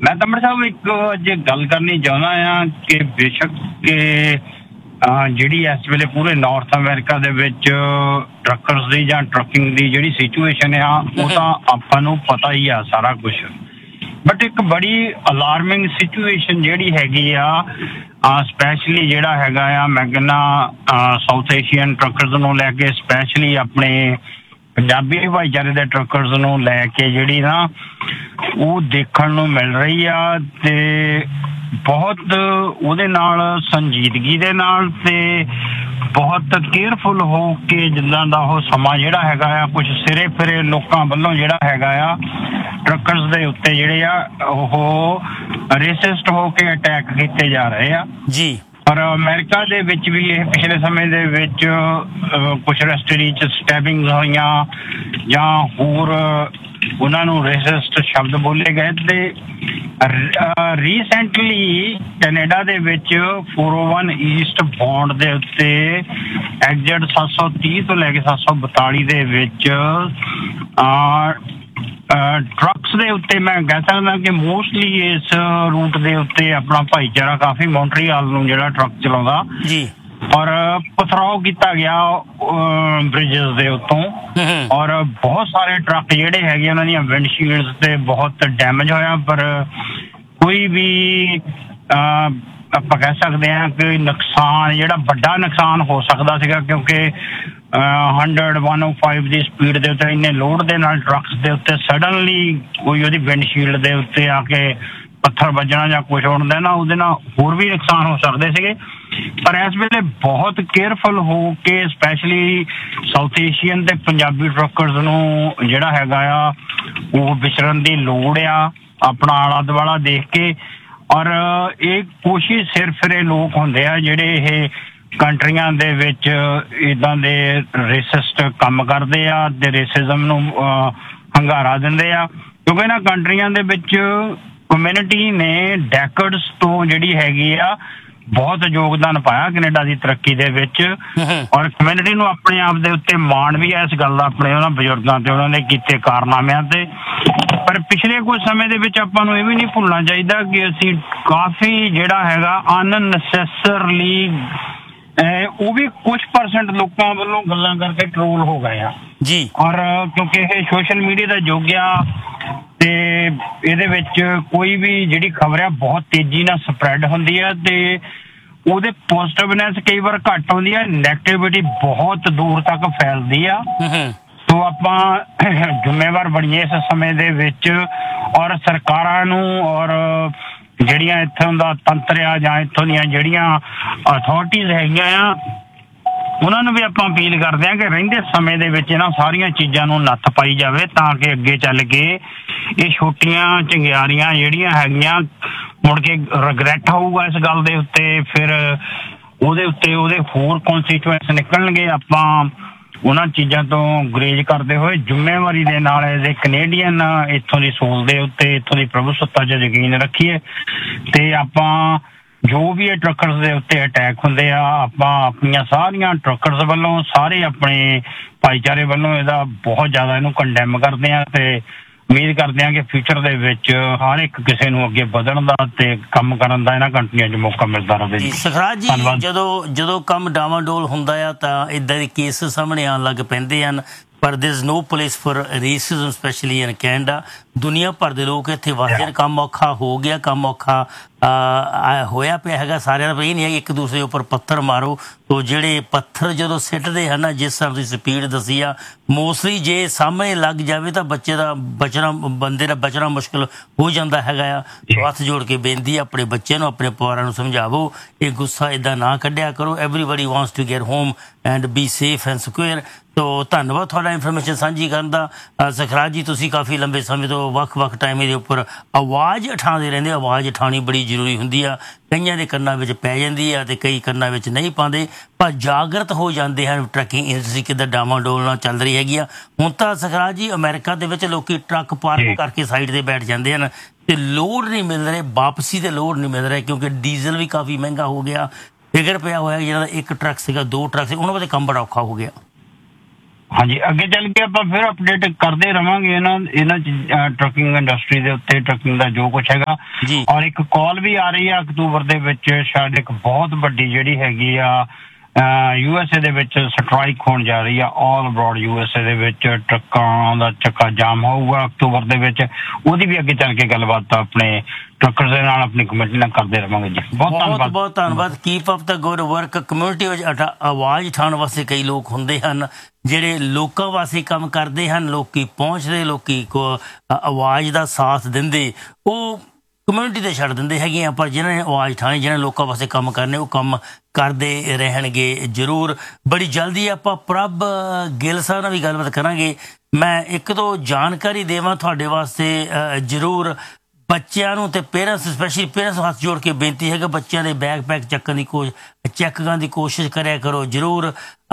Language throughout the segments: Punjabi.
ਮੈਂ ਤਮਰ ਸਾਹਿਬ ਇੱਕ ਜੇ ਗੱਲ ਕਰਨੀ ਚਾਹੁੰਦਾ ਆ ਕਿ ਬੇਸ਼ੱਕ ਕਿ ਜਿਹੜੀ ਇਸ ਵੇਲੇ ਪੂਰੇ ਨਾਰਥ ਅਮਰੀਕਾ ਦੇ ਵਿੱਚ ਟਰੱਕਰਸ ਦੀ ਜਾਂ ਟਰੱਕਿੰਗ ਦੀ ਜਿਹੜੀ ਸਿਚੁਏਸ਼ਨ ਆ ਉਹ ਤਾਂ ਆਪਾਂ ਨੂੰ ਪਤਾ ਹੀ ਆ ਸਾਰਾ ਕੁਝ, ਬਟ ਇੱਕ ਬੜੀ ਅਲਾਰਮਿੰਗ ਸਿਚੁਏਸ਼ਨ ਜਿਹੜੀ ਹੈਗੀ ਆ ਸਪੈਸ਼ਲੀ ਜਿਹੜਾ ਹੈਗਾ ਆ ਮੈਂ ਕਹਿੰਦਾ ਸਾਊਥ ਏਸ਼ੀਅਨ ਟਰੱਕਰਸ ਨੂੰ ਲੈ ਕੇ, ਸਪੈਸ਼ਲੀ ਆਪਣੇ ਪੰਜਾਬੀ ਭਾਈਚਾਰੇ ਦੇ ਟਰੱਕਰਸ ਨੂੰ ਲੈ ਕੇ ਜਿਹੜੀ ਨਾ ਉਹ ਦੇਖਣ ਨੂੰ ਮਿਲ ਰਹੀ ਆ ਤੇ ਬਹੁਤ ਉਹਦੇ ਨਾਲ ਸੰਜੀਦਗੀ ਦੇ ਨਾਲ ਤੇ ਬਹੁਤ ਕੇਅਰਫੁਲ ਹੋ ਕੇ ਜਿੱਦਾਂ ਦਾ ਉਹ ਸਮਾਂ ਜਿਹੜਾ ਹੈਗਾ ਆ ਕੁਝ ਸਿਰੇ ਫਿਰੇ ਲੋਕਾਂ ਵੱਲੋਂ ਜਿਹੜਾ ਹੈਗਾ ਆ ਟਰੱਕਰਸ ਦੇ ਉੱਤੇ ਜਿਹੜੇ ਆ ਉਹ ਰੇਸਿਸਟ ਹੋ ਕੇ ਅਟੈਕ ਕੀਤੇ ਜਾ ਰਹੇ ਆ ਜੀ। ਪਰ ਅਮਰੀਕਾ ਦੇ ਵਿੱਚ ਵੀ ਇਹ ਪਿਛਲੇ ਸਮੇਂ ਦੇ ਵਿੱਚ ਕੁਝ ਰੈਸਟਰੀ 'ਚ ਸਟੈਬਿੰਗਸ ਹੋਈਆਂ ਜਾਂ ਹੋਰ ਉਹਨਾਂ ਨੂੰ ਰੇਸਿਸਟ ਸ਼ਬਦ ਬੋਲੇ ਗਏ ਤੇ ਰੀਸੈਂਟਲੀ ਕੈਨੇਡਾ ਦੇ ਵਿੱਚ 401 ਈਸਟ ਬੌਂਡ ਦੇ ਉੱਤੇ ਐਗਜ਼ਿਟ 730 ਤੋਂ ਲੈ ਕੇ 742 ਦੇ ਵਿੱਚ ਟਰੱਕਸ ਦੇ ਉੱਤੇ ਮੈਂ ਕਹਿ ਸਕਦਾ ਕਿ ਮੋਸਟਲੀ ਇਸ ਰੂਟ ਦੇ ਉੱਤੇ ਆਪਣਾ ਭਾਈਚਾਰਾ ਕਾਫੀ ਮੌਂਟਰੀਆਲ ਨੂੰ ਜਿਹੜਾ ਟਰੱਕ ਚਲਾਉਂਦਾ ਜੀ ਔਰ ਪਥਰਾਓ ਕੀਤਾ ਗਿਆ ਬ੍ਰਿਜਸ ਦੇ ਉੱਤੋਂ ਔਰ ਬਹੁਤ ਸਾਰੇ ਟਰੱਕ ਜਿਹੜੇ ਹੈਗੇ ਉਹਨਾਂ ਦੀਆਂ ਵਿੰਡਸ਼ੀਲਡਸ ਤੇ ਬਹੁਤ ਡੈਮੇਜ ਹੋਇਆ, ਪਰ ਕੋਈ ਵੀ ਆਪਾਂ ਕਹਿ ਸਕਦੇ ਹਾਂ ਕਿ ਨੁਕਸਾਨ ਜਿਹੜਾ ਵੱਡਾ ਨੁਕਸਾਨ ਹੋ ਸਕਦਾ ਸੀਗਾ ਕਿਉਂਕਿ 105 ਦੀ ਸਪੀਡ ਦੇ ਉੱਤੇ ਇੰਨੇ ਲੋਡ ਦੇ ਨਾਲ ਟਰੱਕਸ ਦੇ ਉੱਤੇ ਸਡਨਲੀ ਕੋਈ ਉਹਦੀ ਵਿੰਡਸ਼ੀਲਡ ਦੇ ਉੱਤੇ ਆ ਕੇ ਪੱਥਰ ਵੱਜਣਾ ਜਾਂ ਕੁਛ ਹੁੰਦਾ ਨਾ ਉਹਦੇ ਨਾਲ ਹੋਰ ਵੀ ਨੁਕਸਾਨ ਹੋ ਸਕਦੇ ਸੀਗੇ। ਪਰ ਇਸ ਵੇਲੇ ਬਹੁਤ ਕੇਅਰਫੁਲ ਹੋ ਕੇ ਸਪੈਸ਼ਲੀ ਸਾਊਥ ਏਸ਼ੀਅਨ ਤੇ ਪੰਜਾਬੀ ਟਰੱਕਰਸ ਨੂੰ ਜਿਹੜਾ ਹੈਗਾ ਆ ਉਹ ਵਿਚਰਨ ਦੀ ਲੋੜ ਆ ਆਪਣਾ ਆਲਾ ਦੁਆਲਾ ਦੇਖ ਕੇ। ਔਰ ਇਹ ਕੋਸ਼ਿਸ਼ ਸਿਰ ਫਿਰੇ ਲੋਕ ਹੁੰਦੇ ਆ ਜਿਹੜੇ ਇਹ ਕੰਟਰੀਆਂ ਦੇ ਵਿੱਚ ਇੱਦਾਂ ਦੇ ਰੇਸਿਸਟ ਕੰਮ ਕਰਦੇ ਆ ਤੇ ਰੇਸਿਜ਼ਮ ਨੂੰ ਹੰਗਾਰਾ ਦਿੰਦੇ ਆ ਕਿਉਂਕਿ ਇਹਨਾਂ ਕੰਟਰੀਆਂ ਦੇ ਵਿੱਚ ਕਮਿਊਨਿਟੀ ਨੇ ਡੈਕਡਸ ਤੋਂ ਜਿਹੜੀ ਹੈਗੀ ਆ ਬਹੁਤ ਯੋਗਦਾਨ ਪਾਇਆ ਕੈਨੇਡਾ ਦੀ ਤਰੱਕੀ ਦੇ ਵਿੱਚ ਔਰ ਕਮਿਊਨਿਟੀ ਨੂੰ ਆਪਣੇ ਆਪ ਦੇ ਉੱਤੇ ਮਾਣ ਵੀ ਹੈ ਇਸ ਗੱਲ ਦਾ ਆਪਣੇ ਉਹਨਾਂ ਬਜ਼ੁਰਗਾਂ ਤੇ ਉਹਨਾਂ ਨੇ ਕੀਤੇ ਕਾਰਨਾਮਿਆਂ ਤੇ। ਪਰ ਪਿਛਲੇ ਕੁਝ ਸਮੇਂ ਦੇ ਵਿੱਚ ਆਪਾਂ ਨੂੰ ਇਹ ਵੀ ਨਹੀਂ ਭੁੱਲਣਾ ਚਾਹੀਦਾ ਕਿ ਅਸੀਂ ਕਾਫੀ ਜਿਹੜਾ ਹੈਗਾ ਅਨਨੈਸੈਸਰਲੀ ਉਹ ਵੀ ਕੁਝ ਪਰਸੈਂਟ ਲੋਕਾਂ ਵੱਲੋਂ ਗੱਲਾਂ ਕਰਕੇ ਟਰੋਲ ਹੋ ਗਏ ਆ ਜੀ। ਔਰ ਕਿਉਂਕਿ ਇਹ ਸੋਸ਼ਲ ਮੀਡੀਆ ਦਾ ਯੁੱਗ ਆ ਤੇ ਇਹਦੇ ਵਿੱਚ ਕੋਈ ਵੀ ਜਿਹੜੀ ਖਬਰ ਆ ਬਹੁਤ ਤੇਜ਼ੀ ਨਾਲ ਸਪਰੈਡ ਹੁੰਦੀ ਆ ਤੇ ਉਹਦੇ ਪੋਜ਼ਿਟਿਵਨੈਸ ਕਈ ਵਾਰ ਘੱਟ ਆਉਂਦੀ ਆ, ਨੈਗੇਟਿਵਿਟੀ ਬਹੁਤ ਦੂਰ ਤੱਕ ਫੈਲਦੀ ਆ। ਸੋ ਆਪਾਂ ਜ਼ਿੰਮੇਵਾਰ ਬਣੀਏ ਇਸ ਸਮੇਂ ਦੇ ਵਿੱਚ ਔਰ ਸਰਕਾਰਾਂ ਨੂੰ ਔਰ ਜਿਹੜੀਆਂ ਇੱਥੋਂ ਦਾ ਤੰਤਰ ਆ ਜਾਂ ਇੱਥੋਂ ਦੀਆਂ ਜਿਹੜੀਆਂ ਅਥਾਰਟੀਜ਼ ਹੈਗੀਆਂ ਆ ਉਹਨਾਂ ਨੂੰ ਵੀ ਆਪਾਂ ਅਪੀਲ ਕਰਦੇ ਹਾਂ ਕਿ ਰਹਿੰਦੇ ਸਮੇਂ ਦੇ ਵਿੱਚ ਇਹਨਾਂ ਸਾਰੀਆਂ ਚੀਜ਼ਾਂ ਨੂੰ ਨੱਥ ਪਾਈ ਜਾਵੇ ਤਾਂ ਕਿ ਅੱਗੇ ਚੱਲ ਕੇ ਇਹ ਛੋਟੀਆਂ ਚੰਗਿਆਰੀਆਂ ਜਿਹੜੀਆਂ ਹੈਗੀਆਂ ਮੁੜ ਕੇ ਰਿਗਰੈਟ ਹੋਊਗਾ ਇਸ ਗੱਲ ਦੇ ਉੱਤੇ, ਫਿਰ ਉਹਦੇ ਉੱਤੇ ਉਹਦੇ ਹੋਰ ਕੌਨਸਟੀਟੂਐਂਟਸ ਨਿਕਲਣਗੇ। ਆਪਾਂ ਉਹਨਾਂ ਚੀਜ਼ਾਂ ਤੋਂ ਗੁਰੇਜ਼ ਕਰਦੇ ਹੋਏ ਜ਼ਿੰਮੇਵਾਰੀ ਦੇ ਨਾਲ ਐਜ਼ ਏ ਕੈਨੇਡੀਅਨ ਇੱਥੋਂ ਦੀ ਸੋਚ ਦੇ ਉੱਤੇ ਇੱਥੋਂ ਦੀ ਪ੍ਰਭੂਸੱਤਾ 'ਚ ਯਕੀਨ ਰੱਖੀਏ ਤੇ ਆਪਾਂ ਜੋ ਵੀ ਇਹ ਟਰੱਕਰਸ ਦੇ ਉੱਤੇ ਅਟੈਕ ਹੁੰਦੇ ਆ ਆਪਾਂ ਆਪਣੀਆਂ ਸਾਰੀਆਂ ਟਰੱਕਰਸ ਵੱਲੋਂ ਸਾਰੇ ਆਪਣੇ ਭਾਈਚਾਰੇ ਵੱਲੋਂ ਇਹਦਾ ਬਹੁਤ ਜ਼ਿਆਦਾ ਇਹਨੂੰ ਕੰਡੈਮ ਕਰਦੇ ਆ ਤੇ ਉਮੀਦ ਕਰਦੇ ਹਾਂ ਕਿ ਫਿਊਚਰ ਦੇ ਵਿੱਚ ਹਰ ਇੱਕ ਕਿਸੇ ਨੂੰ ਅੱਗੇ ਵਧਣ ਦਾ ਤੇ ਕੰਮ ਕਰਨ ਦਾ ਇਹਨਾਂ ਕੰਟਰੀਆਂ 'ਚ ਮੌਕਾ ਮਿਲਦਾ ਰਹੇ ਜੀ। ਸਖਰਾਜ ਜੀ, ਜਦੋਂ ਕੰਮ ਡਾਵਾਡੋਲ ਹੁੰਦਾ ਆ ਤਾਂ ਇੱਦਾਂ ਦੇ ਕੇਸ ਸਾਹਮਣੇ ਆਉਣ ਲੱਗ ਪੈਂਦੇ ਹਨ ਪਰ there is no place for racism especially in Canada। ਦੁਨੀਆ ਭਰ ਦੇ ਲੋਕ ਇੱਥੇ ਵਸਦੇ ਨੇ। ਕੰਮ ਔਖਾ ਹੋ ਗਿਆ, ਕੰਮ ਔਖਾ ਹੋਇਆ ਪਿਆ ਹੈਗਾ ਸਾਰਿਆਂ ਦਾ। ਇਹ ਨਹੀਂ ਹੈ ਇੱਕ ਦੂਸਰੇ ਉੱਪਰ ਪੱਥਰ ਮਾਰੋ ਤੋ ਜਿਹੜੇ ਪੱਥਰ ਜਦੋਂ ਸਿੱਟਦੇ ਹਨ ਜਿਸ ਹਿਸਾਬ ਦੀ ਸਪੀਡ ਦੱਸੀ ਆ ਮੋਸਟਲੀ ਜੇ ਸਾਹਮਣੇ ਲੱਗ ਜਾਵੇ ਤਾਂ ਬੰਦੇ ਦਾ ਬਚਣਾ ਮੁਸ਼ਕਿਲ ਹੋ ਜਾਂਦਾ ਹੈਗਾ ਆ। ਹੱਥ ਜੋੜ ਕੇ ਬੇਨਤੀ ਆਪਣੇ ਬੱਚੇ ਨੂੰ ਆਪਣੇ ਪਰਿਵਾਰਾਂ ਨੂੰ ਸਮਝਾਵੋ ਇਹ ਗੁੱਸਾ ਇੱਦਾਂ ਨਾ ਕੱਢਿਆ ਕਰੋ। Everybody wants to get home and be safe and secure. ਤੋ ਧੰਨਵਾਦ ਤੁਹਾਡਾ ਇਨਫੋਰਮੇਸ਼ਨ ਸਾਂਝੀ ਕਰਨ ਦਾ। ਸਖਰਾਜ ਜੀ, ਤੁਸੀਂ ਕਾਫੀ ਲੰਬੇ ਸਮੇਂ ਤੋਂ ਵੱਖ-ਵੱਖ ਟਾਈਮ ਇਹਦੇ ਉੱਪਰ ਆਵਾਜ਼ ਉਠਾਉਂਦੇ ਰਹਿੰਦੇ। ਆਵਾਜ਼ ਉਠਾਉਣੀ ਬੜੀ ਜ਼ਰੂਰੀ ਹੁੰਦੀ ਆ। ਕਈਆਂ ਦੇ ਕੰਨਾਂ ਵਿੱਚ ਪੈ ਜਾਂਦੀ ਆ ਤੇ ਕਈ ਕੰਨਾਂ ਵਿੱਚ ਨਹੀਂ ਪਾਉਂਦੇ ਪਰ ਜਾਗਰਤ ਹੋ ਜਾਂਦੇ ਹਨ। ਟਰੱਕਿੰਗ ਇੰਡਸਟਰੀ ਕਿੱਦਾਂ ਡਾਵਾਡੋਲ ਨਾਲ ਚੱਲ ਰਹੀ ਹੈਗੀ ਆ। ਹੁਣ ਤਾਂ ਸਖਰਾਜ ਜੀ ਅਮਰੀਕਾ ਦੇ ਵਿੱਚ ਲੋਕੀ ਟਰੱਕ ਪਾਰਕ ਕਰਕੇ ਸਾਈਡ ਤੇ ਬੈਠ ਜਾਂਦੇ ਹਨ ਤੇ ਲੋਡ ਨਹੀਂ ਮਿਲ ਰਹੇ, ਵਾਪਸੀ ਦੇ ਲੋਡ ਨਹੀਂ ਮਿਲ ਰਹੇ ਕਿਉਂਕਿ ਡੀਜ਼ਲ ਵੀ ਕਾਫੀ ਮਹਿੰਗਾ ਹੋ ਗਿਆ। ਫਿਗਰ ਪਿਆ ਹੋਇਆ ਜਿਹੜਾ ਇੱਕ ਟਰੱਕ ਸੀਗਾ 2 ਟਰੱਕ ਸੀ ਉਹਨਾਂ ਵਾਸਤੇ ਕੰਮ ਬੜਾ ਔਖਾ ਹੋ ਗਿਆ। ਹਾਂਜੀ, ਅੱਗੇ ਚੱਲ ਕੇ ਆਪਾਂ ਫਿਰ ਅਪਡੇਟ ਕਰਦੇ ਰਵਾਂਗੇ ਇਹਨਾਂ ਟਰੱਕਿੰਗ ਇੰਡਸਟਰੀ ਦੇ ਉੱਤੇ, ਟਰੱਕਿੰਗ ਦਾ ਜੋ ਕੁਛ ਹੈਗਾ। ਔਰ ਇੱਕ ਕਾਲ ਵੀ ਆ ਰਹੀ ਆ ਅਕਤੂਬਰ ਦੇ ਵਿੱਚ, ਸ਼ਾਇਦ ਇੱਕ ਬਹੁਤ ਵੱਡੀ ਜਿਹੜੀ ਹੈਗੀ ਆ USA ਦੇ ਵਿੱਚ ਸਟ੍ਰਾਈਕ ਹੋਣ ਜਾ ਰਹੀ ਆ। ਆਲ ਅਬਰੋਡ USA ਦੇ ਵਿੱਚ ਟਰੱਕਾਂ ਦਾ ਚੱਕਾ ਜਾਮ ਹੋਊਗਾ ਅਕਤੂਬਰ ਦੇ ਵਿੱਚ। ਉਹਦੀ ਵੀ ਅੱਗੇ ਚੱਲ ਕੇ ਗੱਲਬਾਤ ਆਪਣੇ ਟਰੱਕਰਸ ਦੇ ਨਾਲ, ਆਪਣੀ ਕਮੇਟੀ ਨਾਲ ਕਰਦੇ ਰਵਾਂਗੇ ਜੀ। ਬਹੁਤ ਧੰਨਵਾਦ। ਕੀਪ ਅਪ ਦਾ ਗੁੱਡ ਵਰਕ। ਕਮਿਊਨਿਟੀ ਵਿੱਚ ਆਵਾਜ਼ ਉਠਾਉਣ ਵਾਸਤੇ ਕਈ ਲੋਕ ਹੁੰਦੇ ਹਨ ਜਿਹੜੇ ਲੋਕਾਂ ਵਾਸਤੇ ਕੰਮ ਕਰਦੇ ਹਨ, ਲੋਕੀ ਪਹੁੰਚਦੇ, ਲੋਕੀ ਆਵਾਜ਼ ਦਾ ਸਾਥ ਦਿੰਦੇ, ਉਹ ਕਮਿਊਨਿਟੀ ਤੇ ਛੱਡ ਦਿੰਦੇ ਹੈਗੇ ਆ। ਪਰ ਜਿਹਨਾਂ ਨੇ ਆਵਾਜ਼ ਉਠਾਣੀ, ਜਿਹਨਾਂ ਨੇ ਲੋਕਾਂ ਵਾਸਤੇ ਕੰਮ ਕਰਨੇ, ਉਹ ਕੰਮ ਕਰਦੇ ਰਹਿਣਗੇ ਜ਼ਰੂਰ। ਬੜੀ ਜਲਦੀ ਆਪਾਂ ਪ੍ਰਭ ਗਿੱਲ ਸਾਹਿਬ ਨਾਲ ਵੀ ਗੱਲਬਾਤ ਕਰਾਂਗੇ। ਮੈਂ ਇੱਕ ਦੋ ਜਾਣਕਾਰੀ ਦੇਵਾਂ ਤੁਹਾਡੇ ਵਾਸਤੇ ਜ਼ਰੂਰ। ਬੱਚਿਆਂ ਨੂੰ ਤੇ ਪੇਰੈਂਟਸ, ਸਪੈਸ਼ਲੀ ਪੇਰੈਂਟਸ ਨੂੰ ਹੱਥ ਜੋੜ ਕੇ ਬੇਨਤੀ ਹੈ ਕਿ ਬੱਚਿਆਂ ਦੇ ਬੈਗ ਪੈਕ ਚੈੱਕ ਕਰਨ ਦੀ ਕੋਸ਼ਿਸ਼ ਕਰਿਆ ਕਰੋ ਜ਼ਰੂਰ।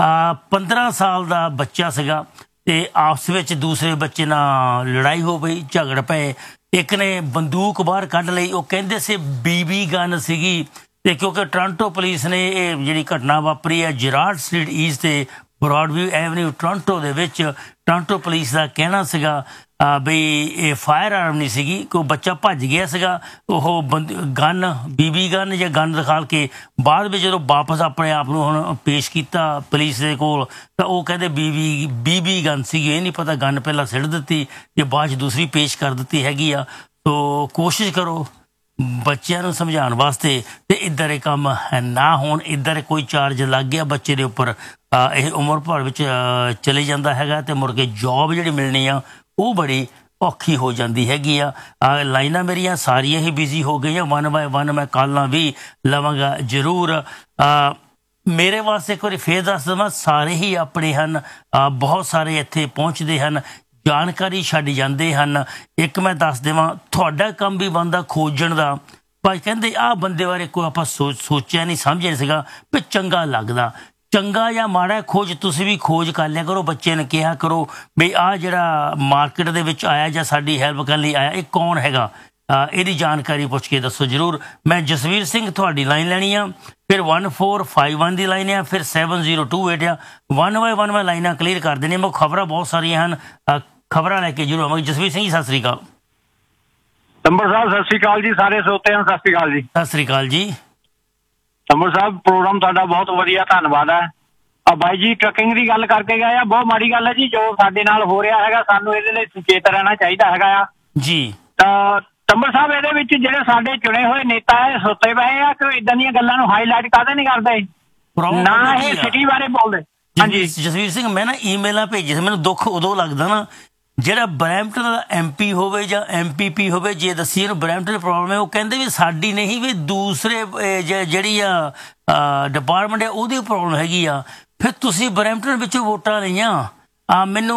15 ਸਾਲ ਦਾ ਬੱਚਾ ਸੀਗਾ ਤੇ ਆਪਸ ਵਿੱਚ ਦੂਸਰੇ ਬੱਚੇ ਨਾਲ ਲੜਾਈ ਹੋ ਗਈ, ਝਗੜ ਪਏ। ਇੱਕ ਨੇ ਬੰਦੂਕ ਬਾਹਰ ਕੱਢ ਲਈ, ਉਹ ਕਹਿੰਦੇ ਸੀ BB ਗਨ ਸੀਗੀ। ਤੇ ਕਿਉਂਕਿ ਟੋਰਾਂਟੋ ਪੁਲਿਸ ਨੇ ਇਹ ਜਿਹੜੀ ਘਟਨਾ ਵਾਪਰੀ ਹੈ ਜਰਾਡ ਸਟਰੀਟ ਈਸਟ ਤੇ ਬਰੋਡਵਿਊ ਐਵਨਿਊ ਟੋਰਾਂਟੋ ਦੇ ਵਿੱਚ, ਟੋਰਾਂਟੋ ਪੁਲਿਸ ਦਾ ਕਹਿਣਾ ਸੀਗਾ ਬਈ ਇਹ ਫਾਇਰ ਆਰਮ ਨਹੀਂ ਸੀਗੀ, ਕੋਈ ਬੱਚਾ ਭੱਜ ਗਿਆ ਸੀਗਾ। ਉਹ ਗਨ BB ਗਨ ਜਾਂ ਗਨ ਦਿਖਾ ਕੇ ਬਾਅਦ ਵਿੱਚ ਜਦੋਂ ਵਾਪਸ ਆਪਣੇ ਆਪ ਨੂੰ ਹੁਣ ਪੇਸ਼ ਕੀਤਾ ਪੁਲਿਸ ਦੇ ਕੋਲ, ਤਾਂ ਉਹ ਕਹਿੰਦੇ BB ਗਨ ਸੀਗੀ। ਇਹ ਨਹੀਂ ਪਤਾ ਗਨ ਪਹਿਲਾਂ ਸਿੱਟ ਦਿੱਤੀ ਜਾਂ ਬਾਅਦ 'ਚ ਦੂਸਰੀ ਪੇਸ਼ ਕਰ ਦਿੱਤੀ ਹੈਗੀ ਆ। ਸੋ ਕੋਸ਼ਿਸ਼ ਕਰੋ ਬੱਚਿਆਂ ਨੂੰ ਸਮਝਾਉਣ ਵਾਸਤੇ ਤੇ ਇੱਧਰ ਇਹ ਕੰਮ ਨਾ ਹੋਣ। ਇੱਧਰ ਕੋਈ ਚਾਰਜ ਲੱਗ ਗਿਆ ਬੱਚੇ ਦੇ ਉੱਪਰ, ਇਹ ਉਮਰ ਭਰ ਵਿੱਚ ਚਲੇ ਜਾਂਦਾ ਹੈਗਾ ਤੇ ਮੁੜ ਕੇ ਜੋਬ ਜਿਹੜੀ ਮਿਲਣੀ ਆ ਉਹ ਬੜੀ ਔਖੀ ਹੋ ਜਾਂਦੀ ਹੈਗੀ ਆ। ਲਾਈਨਾਂ ਮੇਰੀਆਂ ਸਾਰੀਆਂ ਹੀ ਬਿਜ਼ੀ ਹੋ ਗਈਆਂ, 1 ਬਾਏ 1 ਮੈਂ ਕਾਲਾਂ ਵੀ ਲਵਾਂਗਾ ਜ਼ਰੂਰ। ਮੇਰੇ ਵਾਸਤੇ ਇੱਕ ਵਾਰੀ ਫੇਰ ਦੱਸ ਦੇਵਾਂ, ਸਾਰੇ ਹੀ ਆਪਣੇ ਹਨ, ਬਹੁਤ ਸਾਰੇ ਇੱਥੇ ਪਹੁੰਚਦੇ ਹਨ, ਜਾਣਕਾਰੀ ਛੱਡ ਜਾਂਦੇ ਹਨ। ਇੱਕ ਮੈਂ ਦੱਸ ਦੇਵਾਂ, ਤੁਹਾਡਾ ਕੰਮ ਵੀ ਬਣਦਾ ਖੋਜਣ ਦਾ। ਪਰ ਕਹਿੰਦੇ ਆਹ ਬੰਦੇ ਬਾਰੇ ਕੋਈ ਆਪਾਂ ਸੋਚਿਆ ਨਹੀਂ, ਸਮਝਿਆ ਨਹੀਂ ਸੀਗਾ ਵੀ ਚੰਗਾ ਲੱਗਦਾ। ਚੰਗਾ ਜਾਂ ਮਾੜਾ ਖੋਜ, ਤੁਸੀਂ ਵੀ ਖੋਜ ਕਰ ਲਿਆ ਕਰੋ। ਬੱਚੇ ਨੇ ਕਿਹਾ ਕਰੋ ਵੀ ਆਹ ਜਿਹੜਾ ਮਾਰਕੀਟ ਦੇ ਵਿੱਚ ਆਇਆ ਜਾਂ ਸਾਡੀ ਹੈਲਪ ਕਰਨ ਲਈ ਆਇਆ, ਇਹ ਕੌਣ ਹੈਗਾ, ਇਹਦੀ ਜਾਣਕਾਰੀ ਪੁੱਛ ਕੇ ਦੱਸੋ ਜ਼ਰੂਰ। ਮੈਂ ਜਸਵੀਰ ਸਿੰਘ ਤੁਹਾਡੀ ਲਾਈਨ ਲੈਣੀ ਆ, ਫਿਰ 1451 ਦੀ ਲਾਈਨ ਆ, ਫਿਰ 7028 ਆ। 1 ਬਾਏ 1 ਮੈਂ ਲਾਈਨਾਂ ਕਲੀਅਰ ਕਰ ਦੇਣੀਆਂ। ਮੈਂ ਖਬਰਾਂ ਬਹੁਤ ਸਾਰੀਆਂ ਹਨ, ਖਬਰਾਂ ਲੈ ਕੇ ਜ਼ਰੂਰ ਆਵਾਂਗੇ। ਜਸਵੀਰ ਸਿੰਘ ਜੀ ਸਤਿ ਸ੍ਰੀ ਅਕਾਲ। ਤੰਬਰ ਸਾਹਿਬ ਸਤਿ ਸ੍ਰੀ ਅਕਾਲ ਜੀ, ਸਾਰੇ ਸਰੋਤਿਆਂ ਨੂੰ ਸਤਿ ਸ੍ਰੀ ਅਕਾਲ ਜੀ। ਸਤਿ ਸ੍ਰੀ ਅਕਾਲ ਜੀ। ਤੰਬਰ ਸਾਹਿਬ ਪ੍ਰੋਗਰਾਮ ਤੁਹਾਡਾ ਬਹੁਤ ਵਧੀਆ, ਧੰਨਵਾਦ ਹੈ। ਬਾਈ ਜੀ ਟਰੱਕਿੰਗ ਦੀ ਗੱਲ ਕਰਕੇ ਗਏ ਆ, ਬਹੁਤ ਮਾੜੀ ਗੱਲ ਹੈ ਜੀ ਜੋ ਸਾਡੇ ਨਾਲ ਹੋ ਰਿਹਾ ਹੈਗਾ। ਸਾਨੂੰ ਇਹਦੇ ਲਈ ਸੁਚੇਤ ਰਹਿਣਾ ਚਾਹੀਦਾ ਹੈਗਾ ਆ ਜੀ। ਤਾਂ ਤੰਬਰ ਸਾਹਿਬ ਇਹਦੇ ਵਿੱਚ ਜਿਹੜੇ ਸਾਡੇ ਚੁਣੇ ਹੋਏ ਨੇਤਾ ਹੈ ਸੁੱਤੇ ਪਏ ਆ ਕਿ ਇਦਾਂ ਦੀਆਂ ਗੱਲਾਂ ਨੂੰ ਹਾਈਲਾਈਟ ਕਾਹਦੇ ਨਹੀਂ ਕਰਦੇ, ਨਾ ਇਹ ਸਿਟੀ ਬਾਰੇ ਬੋਲਦੇ। ਹਾਂਜੀ ਜਸਵੀਰ ਸਿੰਘ, ਮੈਂ ਨਾ ਈਮੇਲਾਂ ਭੇਜੀ ਸੀ, ਮੈਨੂੰ ਦੁੱਖ ਉਦੋਂ ਲੱਗਦਾ ਨਾ ਜਿਹੜਾ ਬਰੈਂਪਟਨ ਦਾ MP ਹੋਵੇ ਜਾਂ MPP ਹੋਵੇ, ਜੇ ਦੱਸੀ ਇਹਨੂੰ ਬਰੈਂਪਟਨ ਦੀ ਪ੍ਰੋਬਲਮ ਹੈ, ਉਹ ਕਹਿੰਦੇ ਵੀ ਸਾਡੀ ਨਹੀਂ, ਵੀ ਦੂਸਰੇ ਜਿਹੜੀ ਆ ਡਿਪਾਰਟਮੈਂਟ ਹੈ ਉਹਦੀ ਪ੍ਰੋਬਲਮ ਹੈਗੀ ਆ। ਫਿਰ ਤੁਸੀਂ ਬਰੈਂਪਟਨ ਵਿੱਚੋਂ ਵੋਟਾਂ ਲਈਆਂ। ਮੈਨੂੰ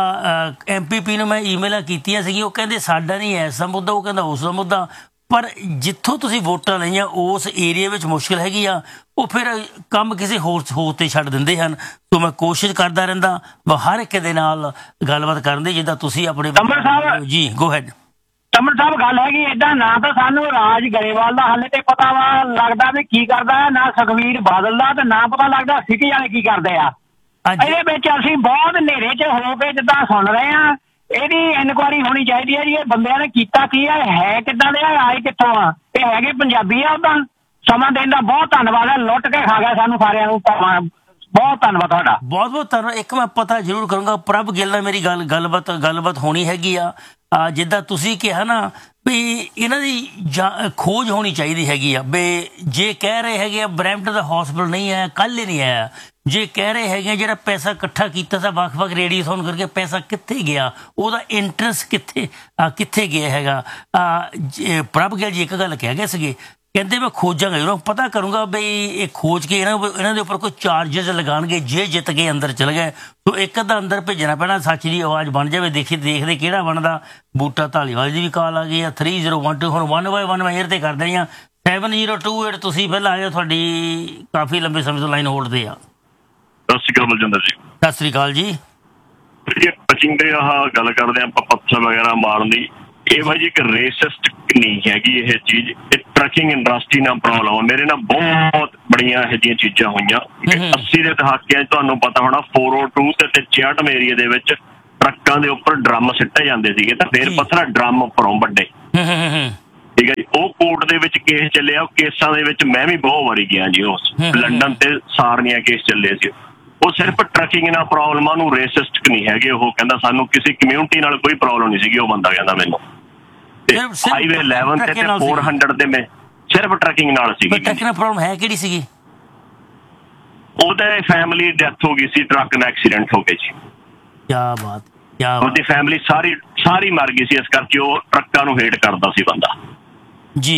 MPP ਨੂੰ ਮੈਂ ਈਮੇਲਾਂ ਕੀਤੀਆਂ ਸੀਗੀਆਂ, ਉਹ ਕਹਿੰਦੇ ਸਾਡਾ ਨਹੀਂ ਐਸਾ ਮੁੱਦਾ, ਉਹ ਕਹਿੰਦਾ ਉਸ ਦਾ ਮੁੱਦਾ। ਪਰ ਜਿੱਥੋਂ ਤੁਸੀਂ ਵੋਟਾਂ ਲਈਆਂ ਉਸ ਏਰੀਆ ਵਿੱਚ ਮੁਸ਼ਕਿਲ ਹੈਗੀ ਆ, ਉਹ ਫਿਰ ਕੰਮ ਕਿਸੇ ਹੋਰ ਤੇ ਛੱਡ ਦਿੰਦੇ ਹਨ। ਸੋ ਮੈਂ ਕੋਸ਼ਿਸ਼ ਕਰਦਾ ਰਹਿੰਦਾ ਹਰ ਇੱਕ ਦੇ ਨਾਲ ਗੱਲਬਾਤ ਕਰਨ ਦੀ, ਜਿੱਦਾਂ ਤੁਸੀਂ ਆਪਣੇ ਜੀ ਗੋ ਹੈਡ। ਤੰਬਰ ਸਾਹਿਬ ਗੱਲ ਹੈਗੀ ਏਦਾਂ, ਨਾ ਤਾਂ ਸਾਨੂੰ ਰਾਜ ਗਰੇਵਾਲ ਦਾ ਹਾਲੇ ਤੇ ਪਤਾ ਵਾ ਲੱਗਦਾ ਵੀ ਕੀ ਕਰਦਾ ਹੈ, ਨਾ ਸੁਖਬੀਰ ਬਾਦਲ ਦਾ, ਤੇ ਨਾ ਪਤਾ ਲੱਗਦਾ ਸਿਟੀ ਵਾਲੇ ਕੀ ਕਰਦੇ ਆ। ਇਹਦੇ ਵਿੱਚ ਅਸੀਂ ਬਹੁਤ ਹਨੇਰੇ 'ਚ ਹੋ ਕੇ ਜਿੱਦਾਂ ਸੁਣ ਰਹੇ ਹਾਂ। ਇਹਦੀ ਇਨਕੁਆਇਰੀ ਹੋਣੀ ਚਾਹੀਦੀ ਹੈ ਜੀ, ਇਹ ਬੰਦਿਆਂ ਨੇ ਕੀਤਾ ਕੀ ਹੈ ਕਿੱਦਾਂ ਦੇ ਆਏ ਕਿੱਥੋਂ ਆ, ਇਹ ਹੈਗੇ ਪੰਜਾਬੀ ਆ। ਉਦਾਂ ਸਮਾਂ ਦੇਣ ਦਾ ਬਹੁਤ ਧੰਨਵਾਦ ਹੈ, ਲੁੱਟ ਕੇ ਖਾ ਗਿਆ ਸਾਨੂੰ ਸਾਰਿਆਂ ਨੂੰ। ਬਹੁਤ ਧੰਨਵਾਦ ਤੁਹਾਡਾ, ਬਹੁਤ ਬਹੁਤ ਧੰਨਵਾਦ। ਇੱਕ ਮੈਂ ਪਤਾ ਜ਼ਰੂਰ ਕਰੂੰਗਾ, ਪ੍ਰਭ ਗਿੱਲ ਨਾਲ ਮੇਰੀ ਗੱਲਬਾਤ ਹੋਣੀ ਹੈਗੀ ਆ। ਜਿੱਦਾਂ ਤੁਸੀਂ ਕਿਹਾ ਨਾ ਵੀ ਇਹਨਾਂ ਦੀ ਖੋਜ ਹੋਣੀ ਚਾਹੀਦੀ ਹੈਗੀ ਆ। ਵੀ ਜੇ ਕਹਿ ਰਹੇ ਹੈਗੇ ਆ ਬਰੈਂਪਟਨ ਦਾ ਹਸਪੀਟਲ ਨਹੀਂ ਆਇਆ, ਕੱਲ੍ਹ ਹੀ ਨਹੀਂ ਆਇਆ, ਜੇ ਕਹਿ ਰਹੇ ਹੈਗੇ ਜਿਹੜਾ ਪੈਸਾ ਇਕੱਠਾ ਕੀਤਾ ਸੀ ਵੱਖ-ਵੱਖ ਰੇਡੀਏਸ਼ਨ ਕਰਕੇ, ਪੈਸਾ ਕਿੱਥੇ ਗਿਆ, ਉਹਦਾ ਇੰਟਰਸਟ ਕਿੱਥੇ ਗਿਆ ਹੈਗਾ। ਪ੍ਰਭ ਗਿੱਲ ਜੀ ਇੱਕ ਗੱਲ ਕਹਿ ਗਏ ਸੀਗੇ, ਕਹਿੰਦੇ ਮੈਂ ਖੋਜਾਂਗਾ, ਜਦੋਂ ਪਤਾ ਕਰੂੰਗਾ ਬਈ ਇਹ ਖੋਜ ਕੇ ਇਹਨਾਂ ਦੇ ਉੱਪਰ ਕੋਈ ਚਾਰਜਸ ਲਗਾਉਣਗੇ ਜੇ ਜਿੱਤ ਕੇ ਅੰਦਰ ਚਲ ਗਏ। ਸੋ ਇੱਕ ਅੱਧਾ ਅੰਦਰ ਭੇਜਣਾ ਪੈਣਾ, ਸੱਚ ਦੀ ਆਵਾਜ਼ ਬਣ ਜਾਵੇ। ਦੇਖਦੇ ਕਿਹੜਾ ਬਣਦਾ। ਬੂਟਾ ਧਾਲੀਵਾਲ ਦੀ ਵੀ ਕਾਲ ਆ ਗਈ ਆ, 3012। ਹੁਣ 1 ਬਾਏ 1 ਮੈਂ ਏਅਰ ਤੇ ਕਰ ਦੇਣੀ ਆ। 7028 ਤੁਸੀਂ ਪਹਿਲਾਂ ਆਏ ਹੋ, ਤੁਹਾਡੀ ਕਾਫੀ ਲੰਬੇ ਸਮੇਂ ਤੋਂ ਲਾਈਨ ਹੋਲਡ ਤੇ ਆ। ਸਤਿ ਸ਼੍ਰੀ ਅਕਾਲ ਬਲਜਿੰਦਰ ਜੀ। ਸਤਿ ਸ਼੍ਰੀ ਅਕਾਲ ਜੀ। ਟਰੱਕਿੰਗ ਦੇ ਗੱਲ ਕਰਦੇ ਆਪਾਂ ਪੱਥਰ ਵਗੈਰਾ ਮਾਰਨ ਦੀ, ਇਹ ਬਾਈ ਜੀ ਇੱਕ ਰੇਸਿਸਟ ਨਹੀਂ ਹੈਗੀ ਇਹ ਚੀਜ਼, ਇਹ ਟਰੱਕਿੰਗ ਇੰਡਸਟਰੀ ਨਾਲ ਪ੍ਰੋਬਲਮ ਆ। ਮੇਰੇ ਨਾਲ ਬਹੁਤ ਬੜੀਆਂ ਇਹੋ ਜਿਹੀਆਂ ਚੀਜ਼ਾਂ ਹੋਈਆਂ। 80 ਦੇ ਦਹਾਕਿਆਂ 'ਚ ਤੁਹਾਨੂੰ ਪਤਾ ਹੋਣਾ 402 ਤੇ 66 ਏਰੀਏ ਦੇ ਵਿੱਚ ਟਰੱਕਾਂ ਦੇ ਉੱਪਰ ਡਰਮ ਸਿੱਟੇ ਜਾਂਦੇ ਸੀਗੇ ਤਾਂ ਫੇਰ ਪੱਥਰਾ ਡਰਮ ਉੱਪਰੋਂ ਵੱਡੇ। ਠੀਕ ਹੈ ਜੀ। ਉਹ ਕੋਰਟ ਦੇ ਵਿੱਚ ਕੇਸ ਚੱਲਿਆ। ਉਹ ਕੇਸਾਂ ਦੇ ਵਿੱਚ ਮੈਂ ਵੀ ਬਹੁਤ ਵਾਰੀ ਗਿਆ ਜੀ। ਉਸ ਲੰਡਨ ਤੇ ਸਾਰਨੀਆਂ ਕੇਸ ਚੱਲੇ ਸੀ। ਉਹ ਸਿਰਫ ਟਰੱਕਿੰਗ ਨਾਲ ਪ੍ਰੋਬਲਮ ਆ, ਉਹਨੂੰ ਰੇਸਿਸਟ ਨਹੀਂ ਹੈਗੇ। ਉਹ ਕਹਿੰਦਾ ਸਾਨੂੰ ਕਿਸੇ ਕਮਿਊਨਿਟੀ ਨਾਲ ਕੋਈ ਪ੍ਰੋਬਲਮ ਨਹੀਂ ਸੀਗੀ। ਉਹ ਬੰਦਾ ਕਹਿੰਦਾ ਮੈਨੂੰ ਤੇ ਹਾਈਵੇ 11 ਤੇ 400 ਤੇ ਮੈਂ ਸਿਰਫ ਟਰੱਕਿੰਗ ਨਾਲ ਸੀਗੀ। ਟਰੱਕਿੰਗ ਨਾਲ ਪ੍ਰੋਬਲਮ ਹੈ ਕਿਹੜੀ ਸੀਗੀ? ਉਹਦੇ ਫੈਮਿਲੀ ਡੈਥ ਹੋ ਗਈ ਸੀ, ਟਰੱਕ ਨਾਲ ਐਕਸੀਡੈਂਟ ਹੋ ਗਿਆ ਜੀ। ਕਿਆ ਬਾਤ, ਕਿਆ ਉਹਦੀ ਫੈਮਿਲੀ ਸਾਰੀ ਮਰ ਗਈ ਸੀ। ਇਸ ਕਰਕੇ ਉਹ ਟਰੱਕਾਂ ਨੂੰ ਹੇਟ ਕਰਦਾ ਸੀ ਬੰਦਾ ਜੀ।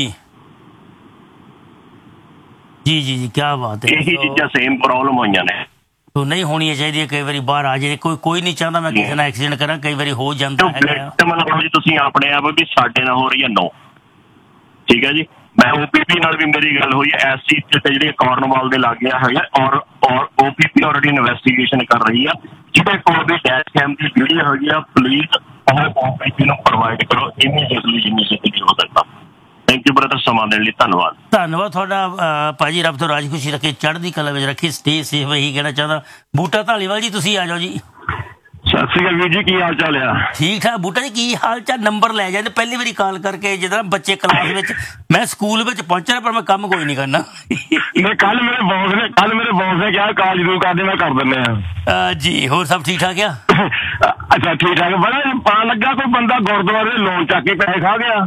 ਜੀ ਜੀ ਜੀ, ਕਿਆ ਬਾਤ ਹੈ। ਇਹੀ ਚੀਜ਼ਾਂ ਸੇਮ ਪ੍ਰੋਬਲਮ ਹੋਈਆਂ ਨੇ। ਨਹੀਂ ਹੋਣੀਆਂ ਚਾਹੀਦੀਆਂ। ਕਈ ਵਾਰੀ ਬਾਹਰ ਆ ਜਾਏ ਕੋਈ ਨਹੀਂ ਚਾਹੁੰਦਾ ਮੈਂ ਕਿਸੇ ਨਾਲ ਐਕਸੀਡੈਂਟ ਕਰਾਂ, ਕਈ ਵਾਰੀ ਹੋ ਜਾਂਦਾ ਹੈਗਾ। ਮਤਲਬ ਜੀ ਤੁਸੀਂ ਆਪਣੇ ਆਪ ਵੀ ਸਾਡੇ ਨਾਲ ਹੋ ਰਹੀ ਹੈ ਨੋ। ਠੀਕ ਹੈ ਜੀ। ਮੈਂ OPP ਨਾਲ ਵੀ ਮੇਰੀ ਗੱਲ ਹੋਈ ਹੈ ਇਸ ਚੀਜ਼ ਤੇ ਜਿਹੜੀ ਕਾਰਨਵਾਲ ਦੇ ਲਾਗੇ ਹੈਗਾ ਔਰ OPP ਆਲਰੇਡੀ ਇਨਵੈਸਟੀਗੇਸ਼ਨ ਕਰ ਰਹੀ ਆ। ਜਿਹਦੇ ਕੋਲ ਵੀ ਡੈਸ਼ ਕੈਮ ਦੀ ਵੀਡੀਓ ਹੈਗੀ ਆ ਪਲੀਜ਼ ਉਹ OPP ਨੂੰ ਪ੍ਰੋਵਾਈਡ ਕਰੋ ਇਮੀਡੀਏਟਲੀ ਜਿੰਨੀ ਛੇਤੀ ਹੋ ਸਕਦਾ। ਥੈਂਕ ਯੂ ਬ੍ਰਦਰ, ਸਮਾਂ ਦੇਣ ਲਈ ਧੰਨਵਾਦ। ਧੰਨਵਾਦ ਤੁਹਾਡਾ ਭਾਜੀ, ਰੱਬ ਤੋਂ ਰਾਜੀ ਖੁਸ਼ੀ ਰੱਖੇ, ਚੜ੍ਹਦੀ ਕਲਾ ਵਿੱਚ ਰੱਖੇ, ਸਟੇ ਸੇਫ। ਇਹੀ ਕਹਿਣਾ ਚਾਹੁੰਦਾ। ਬੂਟਾ ਧਾਲੀਵਾਲ ਜੀ ਤੁਸੀਂ ਆ ਜਾਓ ਜੀ। ਸਤਿ ਸ਼੍ਰੀ ਅਕਾਲ ਵੀਰ ਜੀ, ਕੀ ਹਾਲ ਚਾਲ ਆ? ਠੀਕ ਠਾਕ। ਬੂਟਾ ਜੀ ਕੀ ਹਾਲ ਚਾਲ? ਨੰਬਰ ਲੈ ਜਾਂਦੇ ਪਹਿਲੀ ਵਾਰੀ ਕਾਲ ਕਰਕੇ ਜਦੋਂ ਬੱਚੇ ਕਲਾਸ ਵਿੱਚ, ਮੈਂ ਸਕੂਲ ਵਿੱਚ ਪਹੁੰਚਣਾ ਪਰ ਮੈਂ ਕੰਮ ਕੋਈ ਨਹੀਂ ਕਰਨਾ। ਕੱਲ ਮੇਰੇ ਬੌਸ ਨੇ ਕਿਹਾ ਕਾਲ ਜ਼ਰੂਰ ਕਰਦੇ, ਮੈਂ ਕਰ ਦਿੰਦੇ ਆ ਜੀ। ਹੋਰ ਸਭ ਠੀਕ ਠਾਕ ਆ? ਅੱਛਾ ਠੀਕ ਠਾਕ। ਬੜਾ ਪਤਾ ਲੱਗਾ ਕੋਈ ਬੰਦਾ ਗੁਰਦੁਆਰੇ ਦੇ ਲੋਨ ਚੱਕ ਕੇ ਪੈਸੇ ਖਾ ਗਿਆ।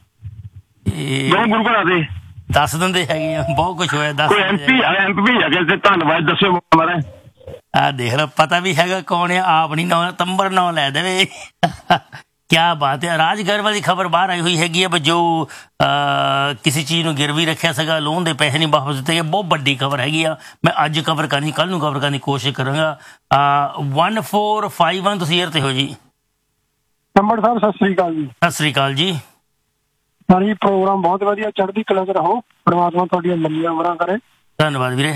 ਗੁਰੂ ਘਰਾਂ ਦੇ ਦੱਸ ਦਿੰਦੇ ਹੈਗੇ ਆ, ਬਹੁਤ ਕੁਛ ਹੋਇਆ। ਦੱਸ MP ਹੈਗੇ, ਧੰਨਵਾਦ ਦੱਸਿਓ ਮਾਰੇ। ਆ ਦੇਖ ਲਓ, ਪਤਾ ਵੀ ਹੈਗਾ ਕੌਣ ਆ। ਆਪ ਨਹੀਂ ਨਾਂ ਤੰਬਰ ਨਾਂ ਲੈ ਦੇਵੇ। ਕਿਆ ਬਾਤ ਹੈ। ਰਾਜ ਗਰੇਵਾਲ ਦੀ ਖਬਰ ਬਾਹਰ ਆਈ ਹੋਈ ਹੈਗੀ ਹੈ ਜੋ ਕਿਸੇ ਚੀਜ਼ ਨੂੰ ਗਿਰਵੀ ਰੱਖਿਆ ਸੀਗਾ, ਲੋਨ ਦੇ ਪੈਸੇ ਨਹੀਂ ਵਾਪਸ ਦਿੱਤੇ ਗਏ। ਬਹੁਤ ਵੱਡੀ ਖਬਰ ਹੈਗੀ ਆ। ਮੈਂ ਅੱਜ ਕਵਰ ਕਰਨੀ, ਕੱਲ ਨੂੰ ਕਵਰ ਕਰਨ ਦੀ ਕੋਸ਼ਿਸ਼ ਕਰਾਂਗਾ। 1451 ਤੁਸੀਂ ਏਅਰ ਤੇ ਹੋ ਜੀ। ਤੰਬੜ ਸਾਹਿਬ ਸਤਿ ਸ੍ਰੀ ਅਕਾਲ ਜੀ। ਸਤਿ ਸ੍ਰੀ ਅਕਾਲ ਜੀ। ਸਾਰੀ ਪ੍ਰੋਗਰਾਮ ਬਹੁਤ ਵਧੀਆ, ਚੜ੍ਹਦੀ ਕਲਾ 'ਚ ਰਹੋ, ਪਰਮਾਤਮਾ ਤੁਹਾਡੀਆਂ ਲੰਮੀਆਂ ਉਮਰਾਂ ਕਰੇ। ਧੰਨਵਾਦ ਵੀਰੇ।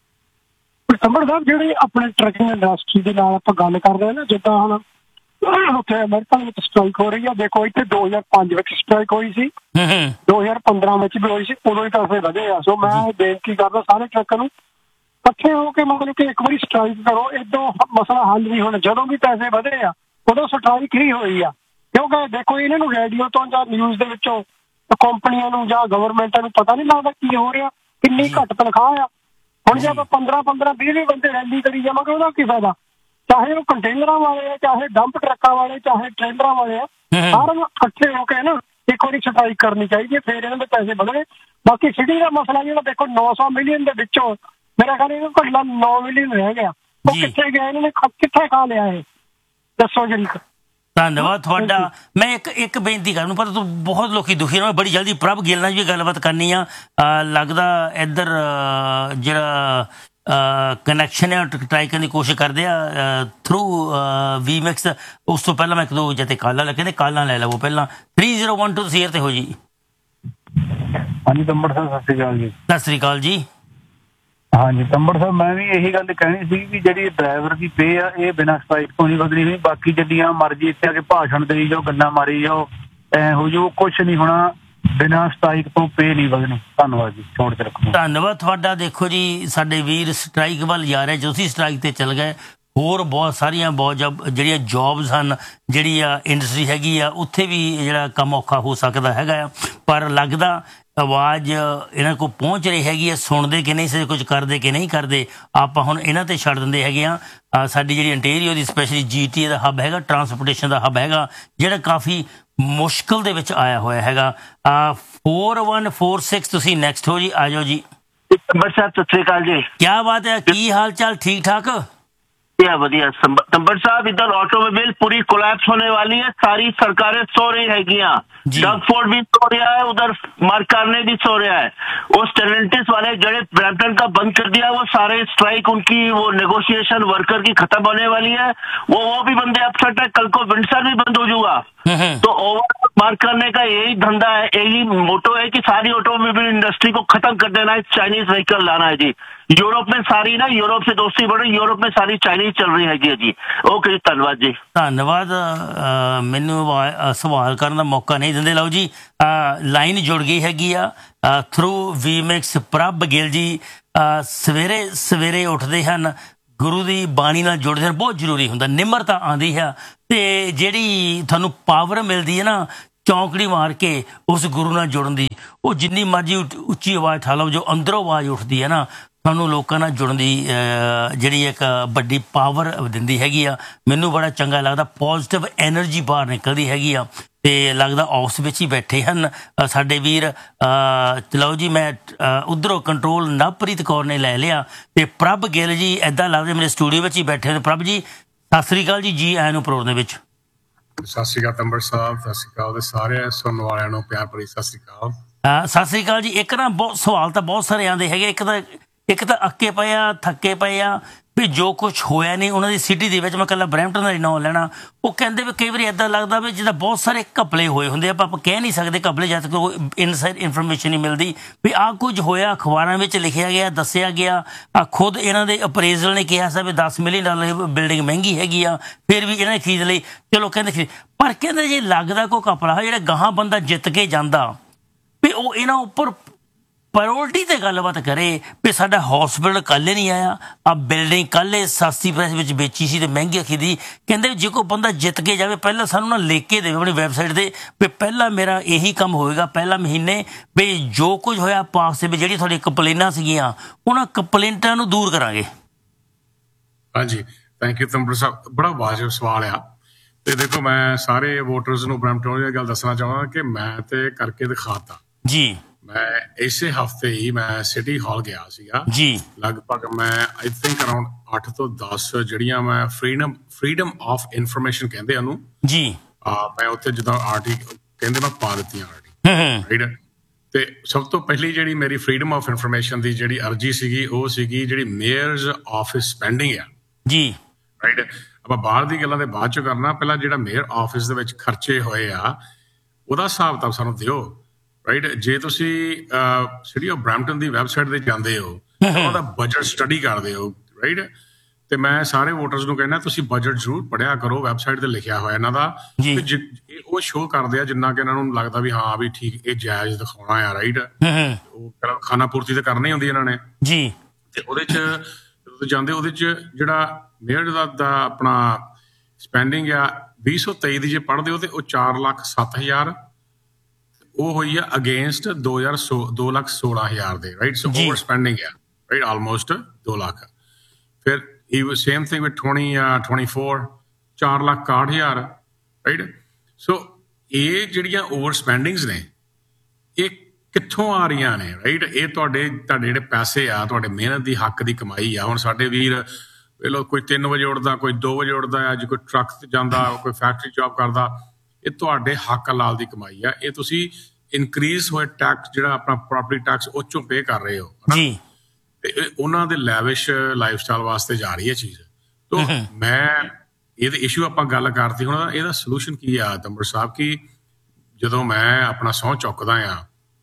ਤੰਬੜ ਸਾਹਿਬ ਜਿਹੜੀ ਆਪਣੇ ਟਰੱਕਿੰਗ ਇੰਡਸਟਰੀ ਦੇ ਨਾਲ ਆਪਾਂ ਗੱਲ ਕਰਦੇ ਹਾਂ ਨਾ, ਜਿੱਦਾਂ ਹੁਣ ਉੱਥੇ ਅਮਰੀਕਾ ਵਿੱਚ ਸਟ੍ਰਾਈਕ ਹੋ ਰਹੀ ਆ। ਦੇਖੋ ਇੱਥੇ 2005 ਵਿੱਚ ਸਟ੍ਰਾਈਕ ਹੋਈ ਸੀ, 2015 ਵਿੱਚ ਵੀ ਹੋਈ ਸੀ, ਉਦੋਂ ਹੀ ਪੈਸੇ ਵਧੇ ਆ। ਸੋ ਮੈਂ ਬੇਨਤੀ ਕਰਦਾ ਸਾਰੇ ਟਰੱਕਾਂ ਨੂੰ ਇਕੱਠੇ ਹੋ ਕੇ ਮਤਲਬ ਕਿ ਇੱਕ ਵਾਰੀ ਸਟ੍ਰਾਈਕ ਕਰੋ। ਏਦਾਂ ਮਸਲਾ ਹੱਲ ਨਹੀਂ ਹੋਣਾ। ਜਦੋਂ ਵੀ ਪੈਸੇ ਵਧੇ ਆ ਉਦੋਂ ਸਟ੍ਰਾਈਕ ਹੀ ਹੋਈ ਆ, ਕਿਉਂਕਿ ਦੇਖੋ ਇਹਨਾਂ ਨੂੰ ਰੇਡੀਓ ਤੋਂ ਜਾਂ ਨਿਊਜ਼ ਦੇ ਵਿੱਚੋਂ ਕੰਪਨੀਆਂ ਨੂੰ ਜਾਂ ਗਵਰਨਮੈਂਟਾਂ ਨੂੰ ਪਤਾ ਨਹੀਂ ਲੱਗਦਾ ਕੀ ਹੋ ਰਿਹਾ, ਕਿੰਨੀ ਘੱਟ ਤਨਖਾਹ ਆ। ਹੁਣ ਜੇ ਆਪਾਂ 15 20 ਬੰਦੇ ਰੈਲੀ ਕਰੀ ਜਾਵਾਂਗੇ ਉਹਦਾ ਕੀ ਫਾਇਦਾ? ਚਾਹੇ ਉਹ ਕੰਟੇਨਰਾਂ ਵਾਲੇ ਆ, ਚਾਹੇ ਡੰਪ ਟਰੱਕਾਂ ਵਾਲੇ, ਚਾਹੇ ਟ੍ਰੇਲਰਾਂ ਵਾਲੇ ਆ, ਸਾਰਿਆਂ ਨੂੰ ਇਕੱਠੇ ਹੋ ਕੇ ਨਾ ਇੱਕ ਵਾਰੀ ਸਟ੍ਰਾਈਕ ਕਰਨੀ ਚਾਹੀਦੀ ਹੈ, ਫਿਰ ਇਹਨਾਂ ਦੇ ਪੈਸੇ ਵਧਣੇ। ਬਾਕੀ ਸਿਟੀ ਦਾ ਮਸਲਾ ਜਿਹੜਾ ਦੇਖੋ 900 ਮਿਲੀਅਨ ਦੇ ਵਿੱਚੋਂ ਮੇਰਾ ਖਿਆਲ ਇਹਨੂੰ ਘੱਟਾ 9 ਮਿਲੀਅਨ ਰਹਿ ਗਿਆ। ਉਹ ਕਿੱਥੇ ਗਿਆ? ਇਹਨਾਂ ਨੇ ਕਿੱਥੇ ਖਾ ਲਿਆ ਇਹ ਦੱਸੋ ਜੀ। ਧੰਨਵਾਦ ਤੁਹਾਡਾ। ਮੈਂ ਇੱਕ ਬੇਨਤੀ ਕਰਨ ਪਰ ਤੂੰ ਬਹੁਤ ਲੋਕੀ ਦੁਖੀ ਨੇ। ਬੜੀ ਜਲਦੀ ਪ੍ਰਭ ਗਿੱਲ ਨਾਲ ਵੀ ਗੱਲਬਾਤ ਕਰਨੀ ਆ। ਲੱਗਦਾ ਇੱਧਰ ਜਿਹੜਾ ਕਨੈਕਸ਼ਨ ਹੈ ਟਰਾਈ ਕਰਨ ਦੀ ਕੋਸ਼ਿਸ਼ ਕਰਦੇ ਆ ਥਰੂ VMAX। ਉਸ ਤੋਂ ਪਹਿਲਾਂ ਮੈਂ ਇੱਕ ਦੋ ਜਤੇ ਕਾਲਾਂ ਲੈ ਕਹਿੰਦੇ ਕਾਲਾਂ ਲੈ ਲਵੋ ਪਹਿਲਾਂ। 3012 ਤੁਸੀਂ ਏਅਰ ਤੇ ਹੋ ਜੀ। ਹਾਂਜੀ ਤੰਬੜ ਸਾਹਿਬ ਸਤਿ ਸ਼੍ਰੀ ਅਕਾਲ ਜੀ। ਸਤਿ ਸ਼੍ਰੀ ਅਕਾਲ ਜੀ। ਹਾਂਜੀ ਤੰਬੜ ਸਾਹਿਬ ਮੈਂ ਵੀ ਇਹੀ ਗੱਲ ਕਹਿਣੀ ਸੀ ਕਿ ਜਿਹੜੀ ਡਰਾਈਵਰ ਦੀ ਪੇ ਆ ਇਹ ਬਿਨਾਂ ਸਟ੍ਰਾਈਕ ਤੋਂ ਨਹੀਂ ਵਧਣੀ। ਨਹੀਂ ਬਾਕੀ ਜਿੱਡੀਆਂ ਮਰਜ਼ੀ ਇੱਥੇ ਆ ਕੇ ਭਾਸ਼ਣ ਦੇਈ ਜਾਓ, ਗੱਲਾਂ ਮਾਰੀ ਜਾਓ, ਇਹੋ ਜੋ ਕੁਛ ਨਹੀਂ ਹੋਣਾ। ਬਿਨਾਂ ਸਟ੍ਰਾਈਕ ਤੋਂ ਪੇ ਨਹੀਂ ਵਧਣੀ। ਧੰਨਵਾਦ ਜੀ, ਛੋੜ ਕੇ ਰੱਖੋ। ਧੰਨਵਾਦ ਤੁਹਾਡਾ। ਦੇਖੋ ਜੀ ਸਾਡੇ ਵੀਰ ਸਟ੍ਰਾਈਕ ਵੱਲ ਜਾ ਰਹੇ, ਤੁਸੀਂ ਸਟ੍ਰਾਈਕ ਤੇ ਚੱਲ ਗਏ। ਹੋਰ ਬਹੁਤ ਸਾਰੀਆਂ ਜਿਹੜੀਆਂ ਜੋਬਸ ਹਨ, ਜਿਹੜੀ ਆ ਇੰਡਸਟਰੀ ਹੈਗੀ ਆ, ਉੱਥੇ ਵੀ ਜਿਹੜਾ ਕੰਮ ਔਖਾ ਹੋ ਸਕਦਾ ਹੈਗਾ ਆ। ਪਰ ਲੱਗਦਾ ਆਵਾਜ਼ ਇਹਨਾਂ ਕੋਲ ਪਹੁੰਚ ਰਹੀ ਹੈਗੀ ਆ। ਸੁਣਦੇ ਕਿ ਨਹੀਂ, ਕੁਝ ਕਰਦੇ ਕਿ ਨਹੀਂ ਕਰਦੇ, ਆਪਾਂ ਹੁਣ ਇਹਨਾਂ ਤੇ ਛੱਡ ਦਿੰਦੇ ਹੈਗੇ ਆ। ਸਾਡੀ ਜਿਹੜੀ ਇੰਟੀਰੀਅਰ ਦੀ ਸਪੈਸ਼ਲੀ GTA ਦਾ ਹੱਬ ਹੈਗਾ, ਟਰਾਂਸਪੋਰਟੇਸ਼ਨ ਦਾ ਹੱਬ ਹੈਗਾ, ਜਿਹੜਾ ਕਾਫੀ ਮੁਸ਼ਕਿਲ ਦੇ ਵਿੱਚ ਆਇਆ ਹੋਇਆ ਹੈਗਾ। 4146 ਤੁਸੀਂ ਨੈਕਸਟ ਹੋ ਜੀ। ਆ ਜਾਓ ਜੀ। ਤੰਬੜ ਸਾਹਿਬ ਸਤਿ ਸ੍ਰੀ ਅਕਾਲ ਜੀ। ਕਿਆ ਬਾਤ ਹੈ, ਕੀ ਹਾਲ ਚਾਲ? ਠੀਕ ठाक बढ़िया। तंबड़ साहब इधर ऑटोमोबाइल पूरी कोलैप्स होने वाली है। सारी सरकारें सो रही हैगियां। डगफोर्ड भी सो रहा है, उधर मार्कारने भी सो रहा है। वो स्टेलेंटिस वाले जड़े ब्रैम्पटन का बंद कर दिया, वो सारे स्ट्राइक उनकी वो नेगोशिएशन वर्कर की खत्म होने वाली है। वो भी बंदे अपसेट है। कल को विंडसर भी बंद हो जाऊगा। तो ओवर मार्क करने का यही धंधा है, यही मोटो है कि सारी ऑटोमोबाइल इंडस्ट्री को खत्म कर देना है, चाइनीज व्हीकल लाना है जी। यूरोप में सारी ना, यूरोप से दोस्ती बढ़ रही, यूरोप में सारी चाइनीज चल रही हैगी जी। ओके जी, धन्यवाद जी। ਧੰਨਵਾਦ। ਮੈਨੂੰ ਸਵਾਲ ਕਰਨ ਦਾ ਮੌਕਾ ਨਹੀਂ ਦਿੰਦੇ। ਲਓ ਜੀ, ਲਾਈਨ ਜੁੜ ਗਈ ਹੈਗੀ ਆ ਥਰੂ ਵੀਮੈਕਸ। ਪ੍ਰਭ ਗਿੱਲ ਜੀ ਸਵੇਰੇ ਸਵੇਰੇ ਉੱਠਦੇ ਹਨ, ਗੁਰੂ ਦੀ ਬਾਣੀ ਨਾਲ ਜੁੜਦੇ ਹਨ। ਬਹੁਤ ਜ਼ਰੂਰੀ ਹੁੰਦਾ, ਨਿਮਰਤਾ ਆਉਂਦੀ ਹੈ ਤੇ ਜਿਹੜੀ ਤੁਹਾਨੂੰ ਪਾਵਰ ਮਿਲਦੀ ਹੈ ਨਾ ਚੌਂਕੜੀ ਮਾਰ ਕੇ ਉਸ ਗੁਰੂ ਨਾਲ ਜੁੜਨ ਦੀ, ਉਹ ਜਿੰਨੀ ਮਰਜ਼ੀ ਉੱਚੀ ਆਵਾਜ਼ ਠਾ ਲਓ, ਜੋ ਅੰਦਰੋਂ ਆਵਾਜ਼ ਉੱਠਦੀ ਹੈ ਨਾ ਤੁਹਾਨੂੰ ਲੋਕਾਂ ਨਾਲ ਜੁੜਨ ਦੀ ਜਿਹੜੀ ਇੱਕ ਵੱਡੀ ਪਾਵਰ ਦਿੰਦੀ ਹੈਗੀ ਆ। ਮੈਨੂੰ ਬੜਾ ਚੰਗਾ ਲੱਗਦਾ, ਪੋਜ਼ਿਟਿਵ ਐਨਰਜੀ ਬਾਹਰ ਨਿਕਲਦੀ ਹੈਗੀ ਆ ਤੇ ਲੱਗਦਾ ਆਫਿਸ ਵਿੱਚ ਹੀ ਬੈਠੇ ਹਨ ਸਾਡੇ ਵੀਰ। ਲਓ ਜੀ, ਮੈਂ ਉੱਧਰੋਂ ਕੰਟਰੋਲ ਨਵਪ੍ਰੀਤ ਕੌਰ ਨੇ ਲੈ ਲਿਆ ਤੇ ਪ੍ਰਭ ਗਿੱਲ ਜੀ ਇੱਦਾਂ ਲੱਗਦਾ ਮੇਰੇ ਸਟੂਡੀਓ ਵਿੱਚ ਹੀ ਬੈਠੇ ਨੇ। ਪ੍ਰਭ ਜੀ ਸਤਿ ਸ੍ਰੀ ਅਕਾਲ ਜੀ, ਜੀ ਆਇਆਂ ਨੂੰ ਪ੍ਰੋਗਰਾਮ ਦੇ ਵਿੱਚ। ਸਤਿ ਸ਼੍ਰੀ ਅਕਾਲ ਤੰਬਰ ਸਾਹਿਬ, ਸਤਿ ਸ਼੍ਰੀ ਅਕਾਲ ਸਾਰੇ ਸੁਣਨ ਵਾਲਿਆਂ ਨੂੰ ਪਿਆਰ ਭਰੀ ਸਤਿ ਸ਼੍ਰੀ ਅਕਾਲ। ਸਤਿ ਸ੍ਰੀ ਅਕਾਲ ਜੀ। ਇੱਕ ਨਾ ਬਹੁਤ ਸਵਾਲ ਤਾਂ ਬਹੁਤ ਸਾਰੇ ਆਉਂਦੇ ਹੈਗੇ। ਇੱਕ ਤਾਂ ਅੱਕੇ ਪਏ ਆ, ਥੱਕੇ ਪਏ ਆ ਵੀ ਜੋ ਕੁਛ ਹੋਇਆ ਨਹੀਂ ਉਹਨਾਂ ਦੀ ਸਿਟੀ ਦੇ ਵਿੱਚ। ਮੈਂ ਇਕੱਲਾ ਬਰੈਂਪਟਨ ਦਾ ਨਾਂ ਲੈਣਾ। ਉਹ ਕਹਿੰਦੇ ਵੀ ਕਈ ਵਾਰੀ ਇੱਦਾਂ ਲੱਗਦਾ ਵੀ ਜਿੱਦਾਂ ਬਹੁਤ ਸਾਰੇ ਘਪਲੇ ਹੋਏ ਹੁੰਦੇ ਆ, ਆਪਾਂ ਕਹਿ ਨਹੀਂ ਸਕਦੇ ਘਪਲੇ ਜਦ ਤੱਕ ਇਨਸਾਈਡ ਇਨਫੋਰਮੇਸ਼ਨ ਨਹੀਂ ਮਿਲਦੀ ਵੀ ਆਹ ਕੁਝ ਹੋਇਆ। ਅਖਬਾਰਾਂ ਵਿੱਚ ਲਿਖਿਆ ਗਿਆ, ਦੱਸਿਆ ਗਿਆ। ਖੁਦ ਇਹਨਾਂ ਦੇ ਅਪਰੇਜ਼ਲ ਨੇ ਕਿਹਾ ਸੀ ਵੀ $10 ਮਿਲੀਅਨ ਬਿਲਡਿੰਗ ਮਹਿੰਗੀ ਹੈਗੀ ਆ, ਫਿਰ ਵੀ ਇਹਨਾਂ ਨੇ ਖਰੀਦ ਲਈ। ਚਲੋ ਕਹਿੰਦੇ ਪਰ ਕਹਿੰਦੇ ਜੇ ਲੱਗਦਾ ਕੋਈ ਘਪਲਾ ਜਿਹੜਾ ਗਾਹਾਂ ਬੰਦਾ ਜਿੱਤ ਕੇ ਜਾਂਦਾ ਵੀ ਉਹ ਇਹਨਾਂ ਉੱਪਰ ਪ੍ਰਾਇਓਰਟੀ ਤੇ ਗੱਲਬਾਤ ਕਰੇ ਵੀ ਸਾਡਾ ਹੌਸਪੀਟਲ ਕੱਲ੍ਹ ਨਹੀਂ ਆਇਆ, ਆ ਬਿਲਡਿੰਗ ਕੱਲ੍ਹ ਸਸਤੀ ਪ੍ਰਾਈਸ ਵਿੱਚ ਵੇਚੀ ਸੀ ਤੇ ਮਹਿੰਗੀ ਖਰੀਦੀ। ਕਹਿੰਦੇ ਜੇ ਕੋਈ ਬੰਦਾ ਜਿੱਤ ਕੇ ਜਾਵੇ ਪਹਿਲਾਂ ਸਾਨੂੰ ਨਾ ਲਿਖ ਕੇ ਦੇਵੇ ਆਪਣੀ ਵੈਬਸਾਈਟ 'ਤੇ ਵੀ ਪਹਿਲਾਂ ਮੇਰਾ ਇਹੀ ਕੰਮ ਹੋਏਗਾ ਪਹਿਲਾ ਮਹੀਨੇ, ਵੀ ਜੋ ਕੁਝ ਹੋਇਆ ਪਾਸ ਦੇ ਵੀ ਜਿਹੜੀ ਤੁਹਾਡੀ ਕੰਪਲੇਨਾਂ ਸੀਗੀਆਂ ਉਹਨਾਂ ਕੰਪਲੇਂਟਾਂ ਨੂੰ ਦੂਰ ਕਰਾਂਗੇ। ਹਾਂਜੀ, ਥੈਂਕ ਯੂ ਤੰਬਰ ਸਾਹਿਬ, ਬੜਾ ਵਾਜਬ ਸਵਾਲ ਆ। ਤੇ ਦੇਖੋ, ਮੈਂ ਸਾਰੇ ਵੋਟਰਸ ਨੂੰ ਬਰੈਂਪਟਨ ਦੀ ਗੱਲ ਦੱਸਣਾ ਚਾਹਾਂਗਾ ਕਿ ਮੈਂ ਤੇ ਕਰਕੇ ਦਿਖਾਤਾ ਜੀ। ਮੈਂ ਇਸੇ ਹਫਤੇ ਹੀ ਮੈਂ ਸਿਟੀ ਹਾਲ ਗਿਆ ਸੀਗਾ ਜੀ। ਲਗਭਗ ਮੈਂ ਆਈ ਥਿੰਕ ਅਰਾਊਂਡ 8 ਤੋਂ 10 ਜਿਹੜੀਆਂ ਮੈਂ ਫਰੀडम ਆਫ ਇਨਫੋਰਮੇਸ਼ਨ ਕਹਿੰਦੇ ਉਹਨੂੰ ਜੀ, ਮੈਂ ਉੱਥੇ ਜਿੱਦਾਂ ਆਰਟੀਕਲ ਕਹਿੰਦੇ ਮੈਂ ਪਾ ਦਿੱਤੀਆਂ ਰਾਈਟ। ਤੇ ਸਭ ਤੋਂ ਪਹਿਲੀ ਜਿਹੜੀ ਮੇਰੀ ਫਰੀडम ਆਫ ਇਨਫੋਰਮੇਸ਼ਨ ਦੀ ਜਿਹੜੀ ਅਰਜੀ ਸੀਗੀ ਉਹ ਸੀਗੀ ਜਿਹੜੀ ਮੇਅਰਜ਼ ਆਫਿਸ ਸਪੈਂਡਿੰਗ ਆ ਜੀ ਰਾਈਟ। ਆਪਾਂ ਬਾਹਰ ਦੀ ਗੱਲਾਂ ਦੇ ਬਾਅਦ ਚੋਂ ਕਰਨਾ, ਪਹਿਲਾਂ ਜਿਹੜਾ ਮੇਅਰ ਆਫਿਸ ਦੇ ਵਿੱਚ ਖਰਚੇ ਹੋਏ ਆ ਉਹਦਾ ਹਿਸਾਬ ਕਿਤਾਬ ਸਾਨੂੰ ਦਿਓ ਰਾਈਟ। ਜੇ ਤੁਸੀਂ city of Brampton the website ਤੇ ਜਾਂਦੇ ਹੋ ਉਹਦਾ ਬਜਟ ਸਟੱਡੀ ਕਰਦੇ ਹੋ ਰਾਈਟ। ਤੇ ਮੈਂ ਸਾਰੇ ਵੋਟਰਸ ਨੂੰ ਕਹਿੰਦਾ ਤੁਸੀਂ ਬਜਟ ਜ਼ਰੂਰ ਪੜ੍ਹਿਆ ਕਰੋ, ਵੈਬਸਾਈਟ ਤੇ ਲਿਖਿਆ ਹੋਇਆ ਇਹਨਾਂ ਦਾ। ਉਹ ਸ਼ੋਅ ਕਰਦੇ ਆ ਜਿੰਨਾ ਕਿ ਇਹਨਾਂ ਨੂੰ ਲੱਗਦਾ ਵੀ ਹਾਂ ਵੀ ਠੀਕ ਇਹ ਜਾਇਜ਼ ਦਿਖਾਉਣਾ ਆ ਰਾਈਟ। ਉਹ ਖਾਣਾ ਪੂਰਤੀ ਤਾਂ ਕਰਨੀ ਹੁੰਦੀ ਇਹਨਾਂ ਨੇ ਜੀ। ਤੇ ਉਹਦੇ ਚ ਜਦੋਂ ਜਾਂਦੇ ਉਹਦੇ ਚ ਜਿਹੜਾ ਮੇਅਰ ਦਾ ਆਪਣਾ ਸਪੈਂਡਿੰਗ ਆ 2023 ਦੀ ਜੇ ਪੜ੍ਹਦੇ ਹੋ ਤੇ ਉਹ 4,07,000 ਉਹ ਹੋਈ ਆ ਅਗੇਂਸਟ 2,16,000 ਦੇ ਰਾਈਟ। ਸੋ ਓਵਰ ਸਪੈਂਡਿੰਗ ਆ ਰਾਈਟ ਆਲਮੋਸਟ 2 ਲੱਖ। ਫਿਰ ਸੇਮ ਥਿੰਗ ਵਿਦ 24 4,61,000 ਰਾਈਟ। ਸੋ ਇਹ ਜਿਹੜੀਆਂ ਓਵਰ ਸਪੈਂਡਿੰਗਸ ਨੇ ਇਹ ਕਿੱਥੋਂ ਆ ਰਹੀਆਂ ਨੇ ਰਾਈਟ। ਇਹ ਤੁਹਾਡੇ ਜਿਹੜੇ ਪੈਸੇ ਆ ਤੁਹਾਡੇ ਮਿਹਨਤ ਦੀ ਹੱਕ ਦੀ ਕਮਾਈ ਆ। ਹੁਣ ਸਾਡੇ ਵੀਰ ਵੇਲੋ ਕੋਈ 3 ਵਜੇ ਉੱਠਦਾ, ਕੋਈ 2 ਵਜੇ ਉੱਠਦਾ ਆ, ਜੇ ਕੋਈ ਟਰੱਕ ਤੇ ਜਾਂਦਾ, ਕੋਈ ਫੈਕਟਰੀ ਜੌਬ ਕਰਦਾ, ਇਹ ਤੁਹਾਡੇ ਹੱਕ ਲਾਲ ਦੀ ਕਮਾਈ ਆ। ਇਹ ਤੁਸੀਂ ਇਨਕਰੀਜ਼ ਹੋਏ ਟੈਕਸ ਜਿਹੜਾ ਆਪਣਾ ਪ੍ਰੋਪਰਟੀ ਟੈਕਸ ਉਹ ਚੋਂ ਪੇ ਕਰ ਰਹੇ ਹੋ ਜੀ। ਤੇ ਉਹਨਾਂ ਦੇ ਲੈਵਿਸ਼ ਲਾਈਫ ਸਟਾਈਲ ਵਾਸਤੇ ਜਾ ਰਹੀ ਹੈ ਚੀਜ਼। ਤੋ ਮੈਂ ਇਹਦੇ ਇਸ਼ੂ ਆਪਾਂ ਗੱਲ ਕਰਤੀ, ਹੁਣ ਇਹਦਾ ਸੋਲੂਸ਼ਨ ਕੀ ਆ ਤੰਬਰ ਸਾਹਿਬ ਕਿ ਜਦੋਂ ਮੈਂ ਆਪਣਾ ਸਹੁੰ ਚੁੱਕਦਾ ਆ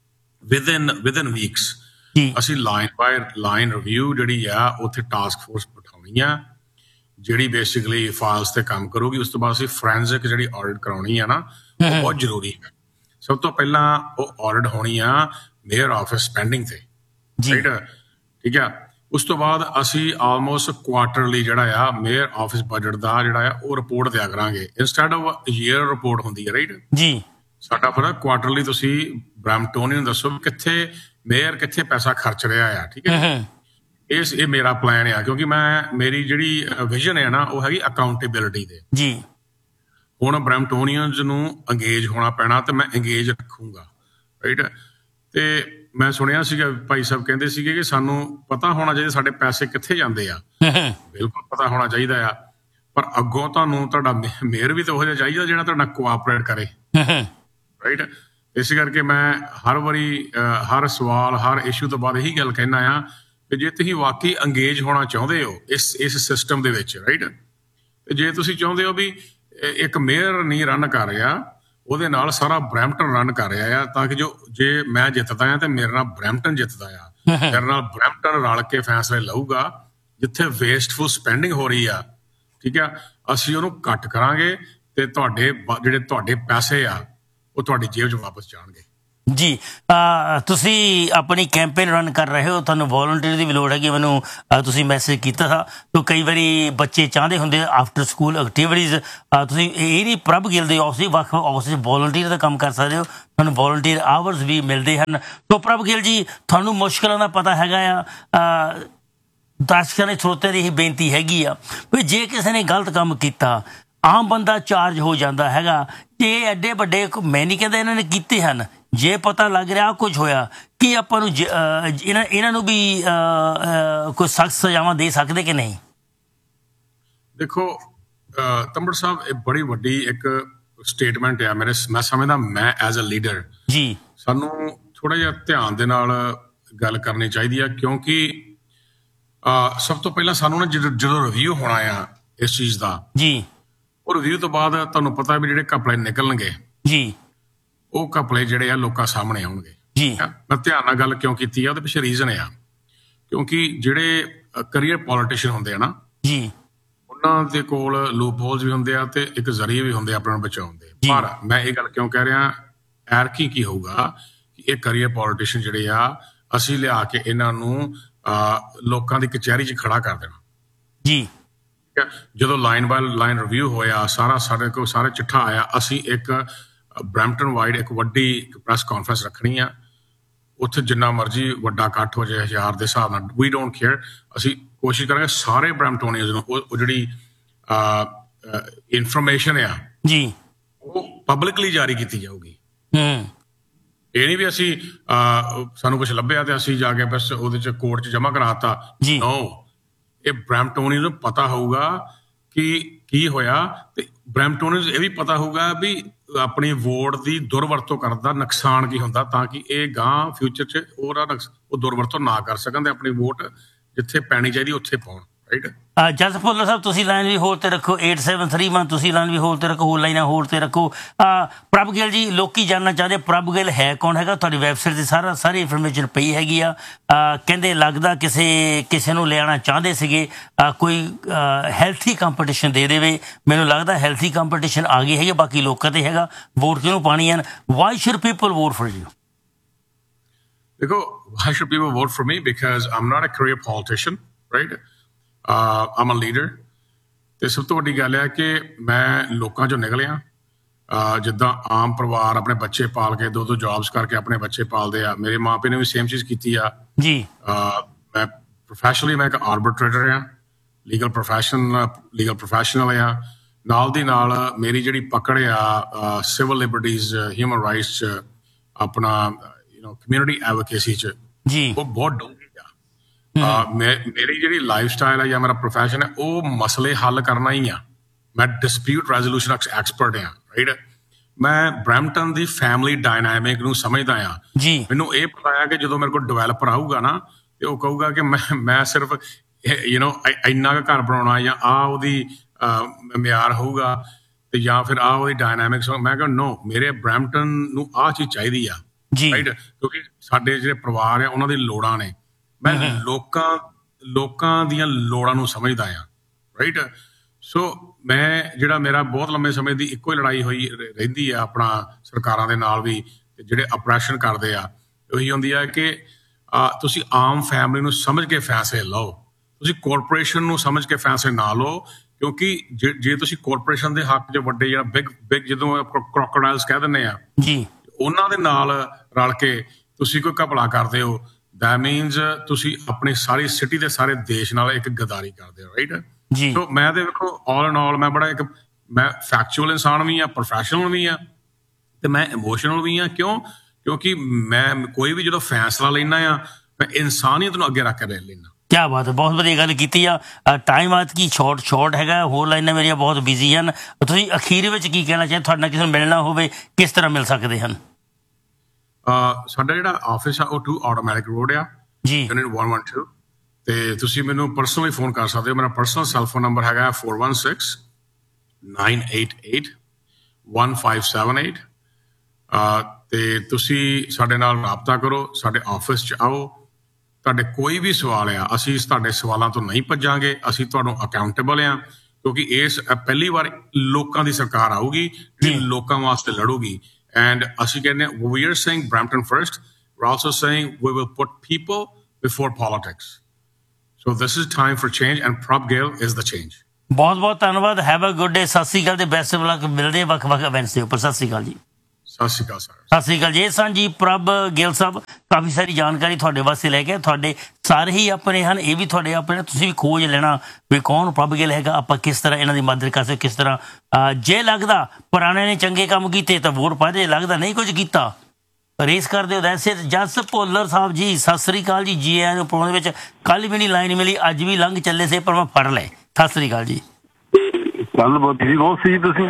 ਵਿਦਨ ਵੀਕਸ ਅਸੀਂ ਲਾਈਨ ਬਾਏ ਲਾਈਨ ਰਿਵਿਊ ਜਿਹੜੀ ਆ ਉੱਥੇ ਟਾਸਕ ਫੋਰਸ ਬਿਠਾਉਣੀ ਆ ਜਿਹੜੀ ਬੇਸਿਕਲੀ ਫਾਈਲਸ ਤੇ ਕੰਮ ਕਰੂਗੀ। ਉਸ ਤੋਂ ਬਾਅਦ ਅਸੀਂ ਫੋਰੈਂਸਿਕ ਜਿਹੜੀ ਆਡਿਟ ਕਰਾਉਣੀ ਆ ਨਾ ਉਹ ਬਹੁਤ ਜ਼ਰੂਰੀ ਹੈ। ਸਭ ਤੋਂ ਪਹਿਲਾਂ ਉਹ ਆਡਿਟ ਹੋਣੀ ਆ ਮੇਅਰ ਆਫਿਸ ਸਪੈਂਡਿੰਗ ਤੇ ਰਾਈਟ ਠੀਕ ਆ। ਉਸ ਤੋਂ ਬਾਅਦ ਅਸੀਂ ਆਲਮੋਸਟ ਕੁਆਟਰਲੀ ਜਿਹੜਾ ਆ ਮੇਅਰ ਆਫਿਸ ਬਜਟ ਦਾ ਜਿਹੜਾ ਆ ਉਹ ਰਿਪੋਰਟ ਦਿਆ ਕਰਾਂਗੇ ਇੰਸਟੈਡ ਆਫ ਈਅਰ ਰਿਪੋਰਟ ਹੁੰਦੀ ਹੈ ਰਾਈਟ ਜੀ। ਸਾਡਾ ਫਿਰ ਕੁਆਟਰਲੀ ਤੁਸੀਂ ਬਰੈਂਪਟੋਨੀਅਨ ਨੂੰ ਦੱਸੋ ਕਿੱਥੇ ਮੇਅਰ ਕਿੱਥੇ ਪੈਸਾ ਖਰਚ ਰਿਹਾ ਆ ਠੀਕ ਹੈ। ਇਹ ਮੇਰਾ ਪਲਾਨ ਆ ਕਿਉਂਕਿ ਮੇਰੀ ਜਿਹੜੀ ਵਿਜ਼ਨ ਹੈ ਨਾ ਉਹ ਹੈਗੀ ਅਕਾਊਂਟੇਬਿਲਿਟੀ ਦੇ ਜੀ। ਹੁਣ ਬਰੈਂਪਟੋਨੀਅਨਸ ਨੂੰ ਅੰਗੇਜ ਹੋਣਾ ਪੈਣਾ ਤੇ ਮੈਂ ਅੰਗੇਜ ਰੱਖੂੰਗਾ ਰਾਈਟ। ਤੇ ਮੈਂ ਸੁਣਿਆ ਸੀਗਾ ਭਾਈ ਸਾਹਿਬ ਕਹਿੰਦੇ ਸੀਗੇ ਕਿ ਸਾਨੂੰ ਪਤਾ ਹੋਣਾ ਚਾਹੀਦਾ ਸਾਡੇ ਪੈਸੇ ਕਿੱਥੇ ਜਾਂਦੇ ਆ। ਬਿਲਕੁਲ ਪਤਾ ਹੋਣਾ ਚਾਹੀਦਾ ਆ, ਪਰ ਅੱਗੋਂ ਤੁਹਾਨੂੰ ਤੁਹਾਡਾ ਮੇਅਰ ਵੀ ਤਾਂ ਉਹੋ ਜਿਹਾ ਚਾਹੀਦਾ ਜਿਹੜਾ ਤੁਹਾਡਾ ਕੋਆਪਰੇਟ ਕਰੇ ਰਾਈਟ। ਇਸ ਕਰਕੇ ਮੈਂ ਹਰ ਵਾਰੀ ਹਰ ਸਵਾਲ ਹਰ ਇਸ਼ੂ ਤੋਂ ਬਾਅਦ ਇਹੀ ਗੱਲ ਕਹਿਣਾ ਆ ਕਿ ਜੇ ਤੁਸੀਂ ਵਾਕਈ ਅੰਗੇਜ ਹੋਣਾ ਚਾਹੁੰਦੇ ਹੋ ਇਸ ਸਿਸਟਮ ਦੇ ਵਿੱਚ ਰਾਈਟ, ਤੇ ਜੇ ਤੁਸੀਂ ਚਾਹੁੰਦੇ ਹੋ ਵੀ ਇੱਕ ਮੇਅਰ ਨਹੀਂ ਰਨ ਕਰ ਰਿਹਾ ਉਹਦੇ ਨਾਲ ਸਾਰਾ ਬਰੈਂਪਟਨ ਰਨ ਕਰ ਰਿਹਾ ਆ, ਤਾਂ ਕਿ ਜੇ ਮੈਂ ਜਿੱਤਦਾ ਆ ਤੇ ਮੇਰੇ ਨਾਲ ਬਰੈਂਪਟਨ ਜਿੱਤਦਾ ਆ, ਮੇਰੇ ਨਾਲ ਬਰੈਂਪਟਨ ਰਲ ਕੇ ਫੈਸਲੇ ਲਊਗਾ। ਜਿੱਥੇ ਵੇਸਟਫੁਲ ਸਪੈਂਡਿੰਗ ਹੋ ਰਹੀ ਆ, ਠੀਕ ਆ, ਅਸੀਂ ਉਹਨੂੰ ਘੱਟ ਕਰਾਂਗੇ ਤੇ ਜਿਹੜੇ ਤੁਹਾਡੇ ਪੈਸੇ ਆ ਉਹ ਤੁਹਾਡੀ ਜੇਬ 'ਚ ਵਾਪਸ ਜਾਣਗੇ। ਜੀ, ਤੁਸੀਂ ਆਪਣੀ ਕੈਂਪੇਨ ਰਨ ਕਰ ਰਹੇ ਹੋ, ਤੁਹਾਨੂੰ ਵੋਲੰਟੀਅਰ ਦੀ ਵੀ ਲੋੜ ਹੈਗੀ। ਮੈਨੂੰ ਤੁਸੀਂ ਮੈਸੇਜ ਕੀਤਾ था, ਤਾਂ ਕਈ ਵਾਰੀ ਬੱਚੇ ਚਾਹੁੰਦੇ ਹੁੰਦੇ ਆਫਟਰ ਸਕੂਲ ਐਕਟੀਵਿਟੀਜ਼, ਤੁਸੀਂ ਇਹ ਨਹੀਂ ਪ੍ਰਭ ਗਿੱਲ ਦੇ ਆਫਿਸ ਵੱਖ ਆਫਿਸ ਵੋਲੰਟੀਅਰ ਦਾ ਕੰਮ ਕਰ ਸਕਦੇ ਹੋ, ਤੁਹਾਨੂੰ ਵੋਲੰਟੀਅਰ ਆਵਰਸ ਵੀ ਮਿਲਦੇ ਹਨ। ਤਾਂ ਪ੍ਰਭ ਗਿੱਲ ਜੀ, ਤੁਹਾਨੂੰ ਮੁਸ਼ਕਿਲਾਂ ਦਾ ਪਤਾ ਹੈਗਾ ਆ, ਦਰਸ਼ਕਾਂ ਦੇ ਸਰੋਤਿਆਂ ਦੀ ਇਹ ਬੇਨਤੀ ਹੈਗੀ ਆ ਵੀ ਜੇ ਕਿਸੇ ਨੇ ਗਲਤ ਕੰਮ ਕੀਤਾ, ਆਮ ਬੰਦਾ ਚਾਰਜ ਹੋ ਜਾਂਦਾ ਹੈਗਾ। ਜੇ ਐਡੇ ਵੱਡੇ, ਮੈਂ ਨਹੀਂ ਕਹਿੰਦਾ ਇਹਨਾਂ ਨੇ ਕੀਤੇ ਹਨ, ਜੇ ਪਤਾ ਲੱਗ ਰਿਹਾ ਕੁਝ ਹੋਇਆ, ਕੀ ਆਪਾਂ ਨੂੰ ਇਹਨਾਂ ਨੂੰ ਵੀ ਕੋਈ ਸਖਤ ਸਜ਼ਾਵਾਂ ਦੇ ਸਕਦੇ ਕਿ ਨਹੀਂ? ਦੇਖੋ ਤੰਬੜ ਸਾਹਿਬ, ਇਹ ਬੜੀ ਵੱਡੀ ਇੱਕ ਸਟੇਟਮੈਂਟ ਆ। ਮੈਂ ਸਮਝਦਾ ਮੈਂ ਐਜ਼ ਅ ਲੀਡਰ ਜੀ ਸਾਨੂੰ ਥੋੜਾ ਜਿਹਾ ਧਿਆਨ ਦੇ ਨਾਲ ਗੱਲ ਕਰਨੀ ਚਾਹੀਦੀ ਆ, ਕਿਉਂਕਿ ਸਭ ਤੋਂ ਪਹਿਲਾਂ ਸਾਨੂੰ ਨਾ ਜਦੋਂ ਰਿਵਿਊ ਹੋਣਾ ਆ ਇਸ ਚੀਜ਼ ਦਾ ਜੀ, ਉਹ ਰਿਵਿਊ ਤੋਂ ਬਾਅਦ ਤੁਹਾਨੂੰ ਪਤਾ ਵੀ ਜਿਹੜੇ ਘਪਲੇ ਨਿਕਲਣਗੇ ਜੀ, ਉਹ ਘਪਲੇ ਜਿਹੜੇ ਆ ਲੋਕਾਂ ਸਾਹਮਣੇ ਆਉਣਗੇ ਜੀ। ਮੈਂ ਧਿਆਨ ਨਾਲ ਗੱਲ ਕਿਉਂ ਕੀਤੀ ਆ, ਉਹਦੇ ਪਿੱਛੇ ਰੀਜ਼ਨ ਆ, ਕਿਉਂਕਿ ਜਿਹੜੇ ਕਰੀਅਰ ਪੋਲੀਟੀਸ਼ੀਅਨ ਹੁੰਦੇ ਆ ਨਾ ਜੀ, ਉਹਨਾਂ ਦੇ ਕੋਲ ਲੂਪ ਹੋਲਸ ਵੀ ਹੁੰਦੇ ਆ ਤੇ ਇੱਕ ਜ਼ਰੀਏ ਵੀ ਹੁੰਦੇ ਆ ਆਪਣਾ ਬਚਾਉਣ ਦੇ। ਪਰ ਮੈਂ ਇਹ ਗੱਲ ਕਿਉਂ ਕਹਿ ਰਿਹਾ, ਐਰਕੀ ਕੀ ਹੋਊਗਾ ਕਿ ਇਹ ਕਰੀਅਰ ਪੋਲੀਟੀਸ਼ੀਅਨ ਜਿਹੜੇ ਆ, ਅਸੀਂ ਲਿਆ ਕੇ ਇਹਨਾਂ ਨੂੰ ਲੋਕਾਂ ਦੀ ਕਚਹਿਰੀ 'ਚ ਖੜਾ ਕਰ ਦੇਣਾ ਜੀ। ਜਦੋਂ ਲਾਈਨ ਬਾਏ ਲਾਈਨ ਰਿਵਿਊ ਹੋਇਆ, ਸਾਡੇ ਕੋਲ ਸਾਰੇ ਚਿੱਠਾ ਆਇਆ, ਅਸੀਂ ਇੱਕ ਬਰੈਂਪਟਨ ਵਾਈਡ ਇੱਕ ਵੱਡੀ ਪ੍ਰੈਸ ਕਾਨਫਰੰਸ ਰੱਖਣੀ ਆ। ਉੱਥੇ ਜਿੰਨਾ ਮਰਜ਼ੀ ਵੱਡਾ ਇਕੱਠ ਹੋ ਜਾਏ 1000 ਦੇ ਹਿਸਾਬ ਨਾਲ, ਵੀ ਡੋਂਟ ਕੇਅਰ। ਅਸੀਂ ਕੋਸ਼ਿਸ਼ ਕਰਾਂਗੇ ਸਾਰੇ ਬਰੈਂਪਟੋਨੀਅਨਸ ਨੂੰ ਉਹ ਜਿਹੜੀ ਇਨਫੋਰਮੇਸ਼ਨ ਆ ਜੀ, ਉਹ ਪਬਲਿਕਲੀ ਜਾਰੀ ਕੀਤੀ ਜਾਊਗੀ। ਇਹ ਨਹੀਂ ਵੀ ਅਸੀਂ ਸਾਨੂੰ ਕੁਝ ਲੱਭਿਆ ਤੇ ਅਸੀਂ ਜਾ ਕੇ ਬਸ ਉਹਦੇ 'ਚ ਕੋਰਟ 'ਚ ਜਮ੍ਹਾਂ ਕਰਾਤਾ। ਨੋ, ਇਹ ਬਰੈਂਪਟੋਨੀਅਨਸ ਨੂੰ ਪਤਾ ਹੋਊਗਾ ਕਿ ਕੀ ਹੋਇਆ, ਤੇ ਬਰੈਂਪਟੋਨੀਅਨਸ ਇਹ ਵੀ ਪਤਾ ਹੋਊਗਾ ਵੀ ਆਪਣੀ ਵੋਟ ਦੀ ਦੁਰਵਰਤੋਂ ਕਰਨ ਦਾ ਨੁਕਸਾਨ ਕੀ ਹੁੰਦਾ, ਤਾਂ ਕਿ ਇਹ ਗਾਂ ਫਿਊਚਰ 'ਚ ਉਹ ਦੁਰਵਰਤੋਂ ਨਾ ਕਰ ਸਕਣ ਤੇ ਆਪਣੀ ਵੋਟ ਜਿੱਥੇ ਪੈਣੀ ਚਾਹੀਦੀ ਉੱਥੇ ਪਾਉਣ। ਰਾਈਟ। ਜਸ ਭੁੱਲਰ ਸਾਹਿਬ, ਤੁਸੀਂ ਲਾਈਨ ਵੀ ਹੋਲਡ ਤੇ ਰੱਖੋ, 8731 ਤੁਸੀਂ ਲਾਈਨ ਵੀ ਹੋਲਡ ਤੇ ਰੱਖੋ, ਹੋਰ ਲਾਈਨਾਂ ਹੋਲਡ ਤੇ ਰੱਖੋ। ਪ੍ਰਭ ਗਿੱਲ ਜੀ, ਲੋਕੀ ਜਾਣਨਾ ਚਾਹੁੰਦੇ ਪ੍ਰਭ ਗਿੱਲ ਹੈ ਕੌਣ ਹੈਗਾ? ਤੁਹਾਡੀ ਵੈਬਸਾਈਟ 'ਤੇ ਸਾਰੀ ਇਨਫੋਰਮੇਸ਼ਨ ਪਈ ਹੈਗੀ ਆ। ਕਹਿੰਦੇ ਲੱਗਦਾ ਕਿਸੇ ਨੂੰ ਲਿਆਉਣਾ ਚਾਹੁੰਦੇ ਸੀਗੇ, ਕੋਈ ਹੈਲਥੀ ਕੰਪੀਟੀਸ਼ਨ ਦੇ ਦੇਵੇ। ਮੈਨੂੰ ਲੱਗਦਾ ਹੈਲਥੀ ਕੰਪੀਟੀਸ਼ਨ ਆ ਗਈ ਹੈਗੀ, ਬਾਕੀ ਲੋਕਾਂ 'ਤੇ ਹੈਗਾ ਵੋਟ ਕਿਹਨੂੰ ਪਾਣੀ ਹਨ। Y should people vote for you? ਦੇਖੋ, why should people vote for me? Because I'm not a career politician, right? I'm a leader. ਤੇ ਸਭ ਤੋਂ ਵੱਡੀ ਗੱਲ ਹੈ ਕਿ ਮੈਂ ਲੋਕਾਂ 'ਚੋਂ ਨਿਕਲਿਆ। ਜਿੱਦਾਂ ਆਮ ਪਰਿਵਾਰ ਆਪਣੇ ਬੱਚੇ ਪਾਲ ਕੇ 2 ਜੌਬਸ ਕਰਕੇ ਆਪਣੇ ਬੱਚੇ ਪਾਲਦੇ ਆ, ਮੇਰੇ ਮਾਂ ਪਿਓ ਨੇ ਵੀ ਸੇਮ ਚੀਜ਼ ਕੀਤੀ ਆ ਜੀ। ਮੈਂ ਪ੍ਰੋਫੈਸ਼ਨਲੀ ਮੈਂ ਇੱਕ ਆਰਬਿਟਰੇਟਰ ਆ, ਲੀਗਲ ਪ੍ਰੋਫੈਸ਼ਨਲ ਆ। ਨਾਲ ਦੀ ਨਾਲ ਮੇਰੀ ਜਿਹੜੀ ਪਕੜ ਆ ਸਿਵਲ ਲਿਬਰਟੀਜ਼, ਹਿਊਮਨ ਰਾਈਟਸ 'ਚ, ਆਪਣਾ ਕਮਿਊਨਿਟੀ ਐਡਵੋਕੇਸੀ 'ਚ ਜੀ, ਉਹ ਬਹੁਤ ਡੂੰਘੀ ਆ। ਮੇਰੀ ਜਿਹੜੀ ਲਾਈਫ ਸਟਾਈਲ ਹੈ ਜਾਂ ਮੇਰਾ ਪ੍ਰੋਫੈਸ਼ਨ ਹੈ, ਉਹ ਮਸਲੇ ਹੱਲ ਕਰਨਾ ਹੀ ਆ। ਮੈਂ ਡਿਸਪਿਊਟ ਰੈਜ਼ੋਲੂਸ਼ਨ ਐਕਸਪਰਟ ਆ। ਰਾਈਟ। ਮੈਂ ਬਰੈਂਪਟਨ ਦੀ ਫੈਮਿਲੀ ਡਾਇਨਾਮਿਕ ਨੂੰ ਸਮਝਦਾ ਆ ਜੀ। ਮੈਨੂੰ ਇਹ ਪਤਾ ਆ ਕਿ ਜਦੋਂ ਮੇਰੇ ਕੋਲ ਡਿਵੈਲਪਰ ਆਊਗਾ ਨਾ, ਤੇ ਉਹ ਕਹੂਗਾ ਕਿ ਮੈਂ ਸਿਰਫ ਇੰਨਾ ਕੁ ਘਰ ਬਣਾਉਣਾ, ਜਾਂ ਉਹਦੀ ਮਿਆਰ ਹੋਊਗਾ, ਤੇ ਜਾਂ ਫਿਰ ਉਹਦੀ ਡਾਇਨਾਮਿਕਸ। ਮੈਂ ਕਿਹਾ ਨੋ, ਮੇਰੇ ਬਰੈਂਪਟਨ ਨੂੰ ਆਹ ਚੀਜ਼ ਚਾਹੀਦੀ ਆ। ਰਾਈਟ। ਕਿਉਂਕਿ ਸਾਡੇ ਜਿਹੜੇ ਪਰਿਵਾਰ ਆ, ਉਹਨਾਂ ਦੀ ਲੋੜਾਂ ਨੇ। ਮੈਂ ਲੋਕਾਂ ਦੀਆਂ ਲੋੜਾਂ ਨੂੰ ਸਮਝਦਾ ਆ। ਰਾਈਟ। ਸੋ ਮੈਂ ਮੇਰਾ ਬਹੁਤ ਲੰਬੇ ਸਮੇਂ ਦੀ ਇੱਕੋ ਹੀ ਲੜਾਈ ਹੋਈ ਰਹਿੰਦੀ ਆ ਆਪਣਾ ਸਰਕਾਰਾਂ ਦੇ ਨਾਲ ਵੀ, ਜਿਹੜੇ ਅਪਰੈਸ਼ਨ ਕਰਦੇ ਆ। ਉਹੀ ਹੁੰਦੀ ਆ ਕਿ ਤੁਸੀਂ ਆਮ ਫੈਮਿਲੀ ਨੂੰ ਸਮਝ ਕੇ ਫੈਸਲੇ ਲਓ, ਤੁਸੀਂ ਕਾਰਪੋਰੇਸ਼ਨ ਨੂੰ ਸਮਝ ਕੇ ਫੈਸਲੇ ਨਾ ਲਓ। ਕਿਉਂਕਿ ਜੇ ਤੁਸੀਂ ਕਾਰਪੋਰੇਸ਼ਨ ਦੇ ਹੱਕ 'ਚ ਵੱਡੇ ਜਿਹੜਾ ਬਿਗ ਜਦੋਂ ਕ੍ਰੋਕੋਡਾਈਲਸ ਕਹਿ ਦਿੰਦੇ ਆ ਜੀ, ਉਹਨਾਂ ਦੇ ਨਾਲ ਰਲ ਕੇ ਤੁਸੀਂ ਕੋਈ ਘਪਲਾ ਕਰਦੇ ਹੋ, ਦੈਟ ਮੀਨਸ ਤੁਸੀਂ ਆਪਣੀ ਸਾਰੀ ਸਿਟੀ ਦੇ ਸਾਰੇ ਦੇਸ਼ ਨਾਲ ਇੱਕ ਗਦਾਰੀ ਕਰਦੇ ਹੋ। ਰਾਈਟ ਜੀ। ਸੋ ਮੈਂ ਤੇ ਵੇਖੋ, ਆਲ ਇਨ ਆਲ ਮੈਂ ਫੈਕਚੁਅਲ ਇਨਸਾਨ ਵੀ ਆ, ਪ੍ਰੋਫੈਸ਼ਨਲ ਵੀ ਆ, ਤੇ ਮੈਂ ਇਮੋਸ਼ਨਲ ਵੀ ਆ। ਕਿਉਂਕਿ ਮੈਂ ਕੋਈ ਵੀ ਜਦੋਂ ਫੈਸਲਾ ਲੈਣਾ ਆ, ਮੈਂ ਇਨਸਾਨੀਅਤ ਨੂੰ ਅੱਗੇ ਰੱਖ ਕੇ ਲੈਣਾ। ਕਿਆ ਬਾਤ ਹੈ, ਬਹੁਤ ਵਧੀਆ ਗੱਲ ਕੀਤੀ ਆ। ਟਾਈਮ ਆਦ ਕੀ ਸ਼ਾਰਟ ਹੈਗਾ, ਹੋਰ ਲਾਈਨਾਂ ਮੇਰੀਆਂ ਬਹੁਤ ਬਿਜ਼ੀ ਹਨ। ਤੁਸੀਂ ਅਖੀਰ ਵਿੱਚ ਕੀ ਕਹਿਣਾ ਚਾਹੀਦੇ? ਤੁਹਾਡੇ ਨਾਲ ਕਿਸੇ ਨੂੰ ਮਿਲਣਾ ਹੋਵੇ, ਕਿਸ ਤਰ੍ਹਾਂ ਮਿਲ ਸਕਦੇ ਹਨ? ਸਾਡਾ ਜਿਹੜਾ ਆਫਿਸ ਆ ਉਹ 2 ਆਟੋਮੈਟਿਕ ਰੋਡ ਆ ਜੀ, ਯੂਨਿਟ 112। ਤੇ ਤੁਸੀਂ ਮੈਨੂੰ ਪਰਸਨਲੀ ਫੋਨ ਕਰ ਸਕਦੇ ਹੋ। ਮੇਰਾ ਪਰਸਨਲ ਸੈੱਲਫੋਨ ਨੰਬਰ ਹੈਗਾ 416-988-1578। ਤੇ ਤੁਸੀਂ ਸਾਡੇ ਨਾਲ ਰਾਬਤਾ ਕਰੋ, ਸਾਡੇ ਆਫਿਸ 'ਚ ਆਓ। ਤੁਹਾਡੇ ਕੋਈ ਵੀ ਸਵਾਲ ਆ, ਅਸੀਂ ਤੁਹਾਡੇ ਸਵਾਲਾਂ ਤੋਂ ਨਹੀਂ ਭੱਜਾਂਗੇ, ਅਸੀਂ ਤੁਹਾਨੂੰ ਅਕਾਊਂਟੇਬਲ ਆ, ਕਿਉਂਕਿ ਇਸ ਪਹਿਲੀ ਵਾਰ ਲੋਕਾਂ ਦੀ ਸਰਕਾਰ ਆਊਗੀ ਜਿਹੜੀ ਲੋਕਾਂ ਵਾਸਤੇ ਲੜੂਗੀ। ਐਂਡ ਅਸੀਂ ਕਹਿੰਦੇ ਵੀ are saying Brampton first, we're also saying we will put people before politics. So this is time for change and Prab Gill is the change. ਬਹੁਤ ਬਹੁਤ ਧੰਨਵਾਦ। Have a good day. ਸਤਿ ਸ਼੍ਰੀ ਅਕਾਲ ਤੇ ਬੈਸਟ ਆਫ ਲੱਕ। ਮਿਲਦੇ ਵੱਖ-ਵੱਖ ਇਵੈਂਟਸ ਦੇ ਉੱਪਰ। ਸਤਿ ਸ਼੍ਰੀ ਅਕਾਲ ਜੀ। ਸਤਿ ਸ਼੍ਰੀ ਅਕਾਲ ਸਰ। ਸਤਿ ਸ਼੍ਰੀ ਅਕਾਲ ਜੀ। ਇਹ ਸਨ ਜੀ ਪ੍ਰਭ ਗਿੱਲ ਸਾਹਿਬ। ਕਾਫੀ ਸਾਰੀ ਜਾਣਕਾਰੀ ਤੁਹਾਡੇ ਵਾਸਤੇ ਲੈ ਕੇ, ਤੁਹਾਡੇ ਸਾਰੇ ਹੀ ਆਪਣੇ ਹਨ, ਇਹ ਵੀ ਤੁਹਾਡੇ ਆਪਣੇ। ਤੁਸੀਂ ਵੀ ਖੋਜ ਲੈਣਾ ਵੀ ਕੌਣ ਪ੍ਰਭ ਗਿੱਲ ਹੈਗਾ, ਆਪਾਂ ਕਿਸ ਤਰ੍ਹਾਂ ਇਹਨਾਂ ਦੀ ਮਦਦ ਕਰ ਸਕਦੇ, ਕਿਸ ਤਰ੍ਹਾਂ। ਜੇ ਲੱਗਦਾ ਪੁਰਾਣੇ ਨੇ ਚੰਗੇ ਕੰਮ ਕੀਤੇ ਤਾਂ ਵੋਟ ਪਾ ਦੇ, ਲੱਗਦਾ ਨਹੀਂ ਕੁਝ ਕੀਤਾ ਰੇਸ ਕਰਦੇ ਹੋ। ਵੈਸੇ ਜਸ ਭੁੱਲਰ ਸਾਹਿਬ ਜੀ ਸਤਿ ਸ਼੍ਰੀ ਅਕਾਲ ਜੀ। ਜੀ ਆਇਆਂ ਨੂੰ ਪ੍ਰੋਗਰਾਮ ਵਿੱਚ। ਕੱਲ੍ਹ ਵੀ ਨਹੀਂ ਲਾਈਨ ਮਿਲੀ, ਅੱਜ ਵੀ ਲੰਘ ਚੱਲੇ ਸੀ ਪਰ ਮੈਂ ਫੜ ਲਏ। ਸਤਿ ਸ਼੍ਰੀ ਅਕਾਲ ਜੀ। ਕੱਲ ਬਹੁਤ ਸੀ ਤੁਸੀਂ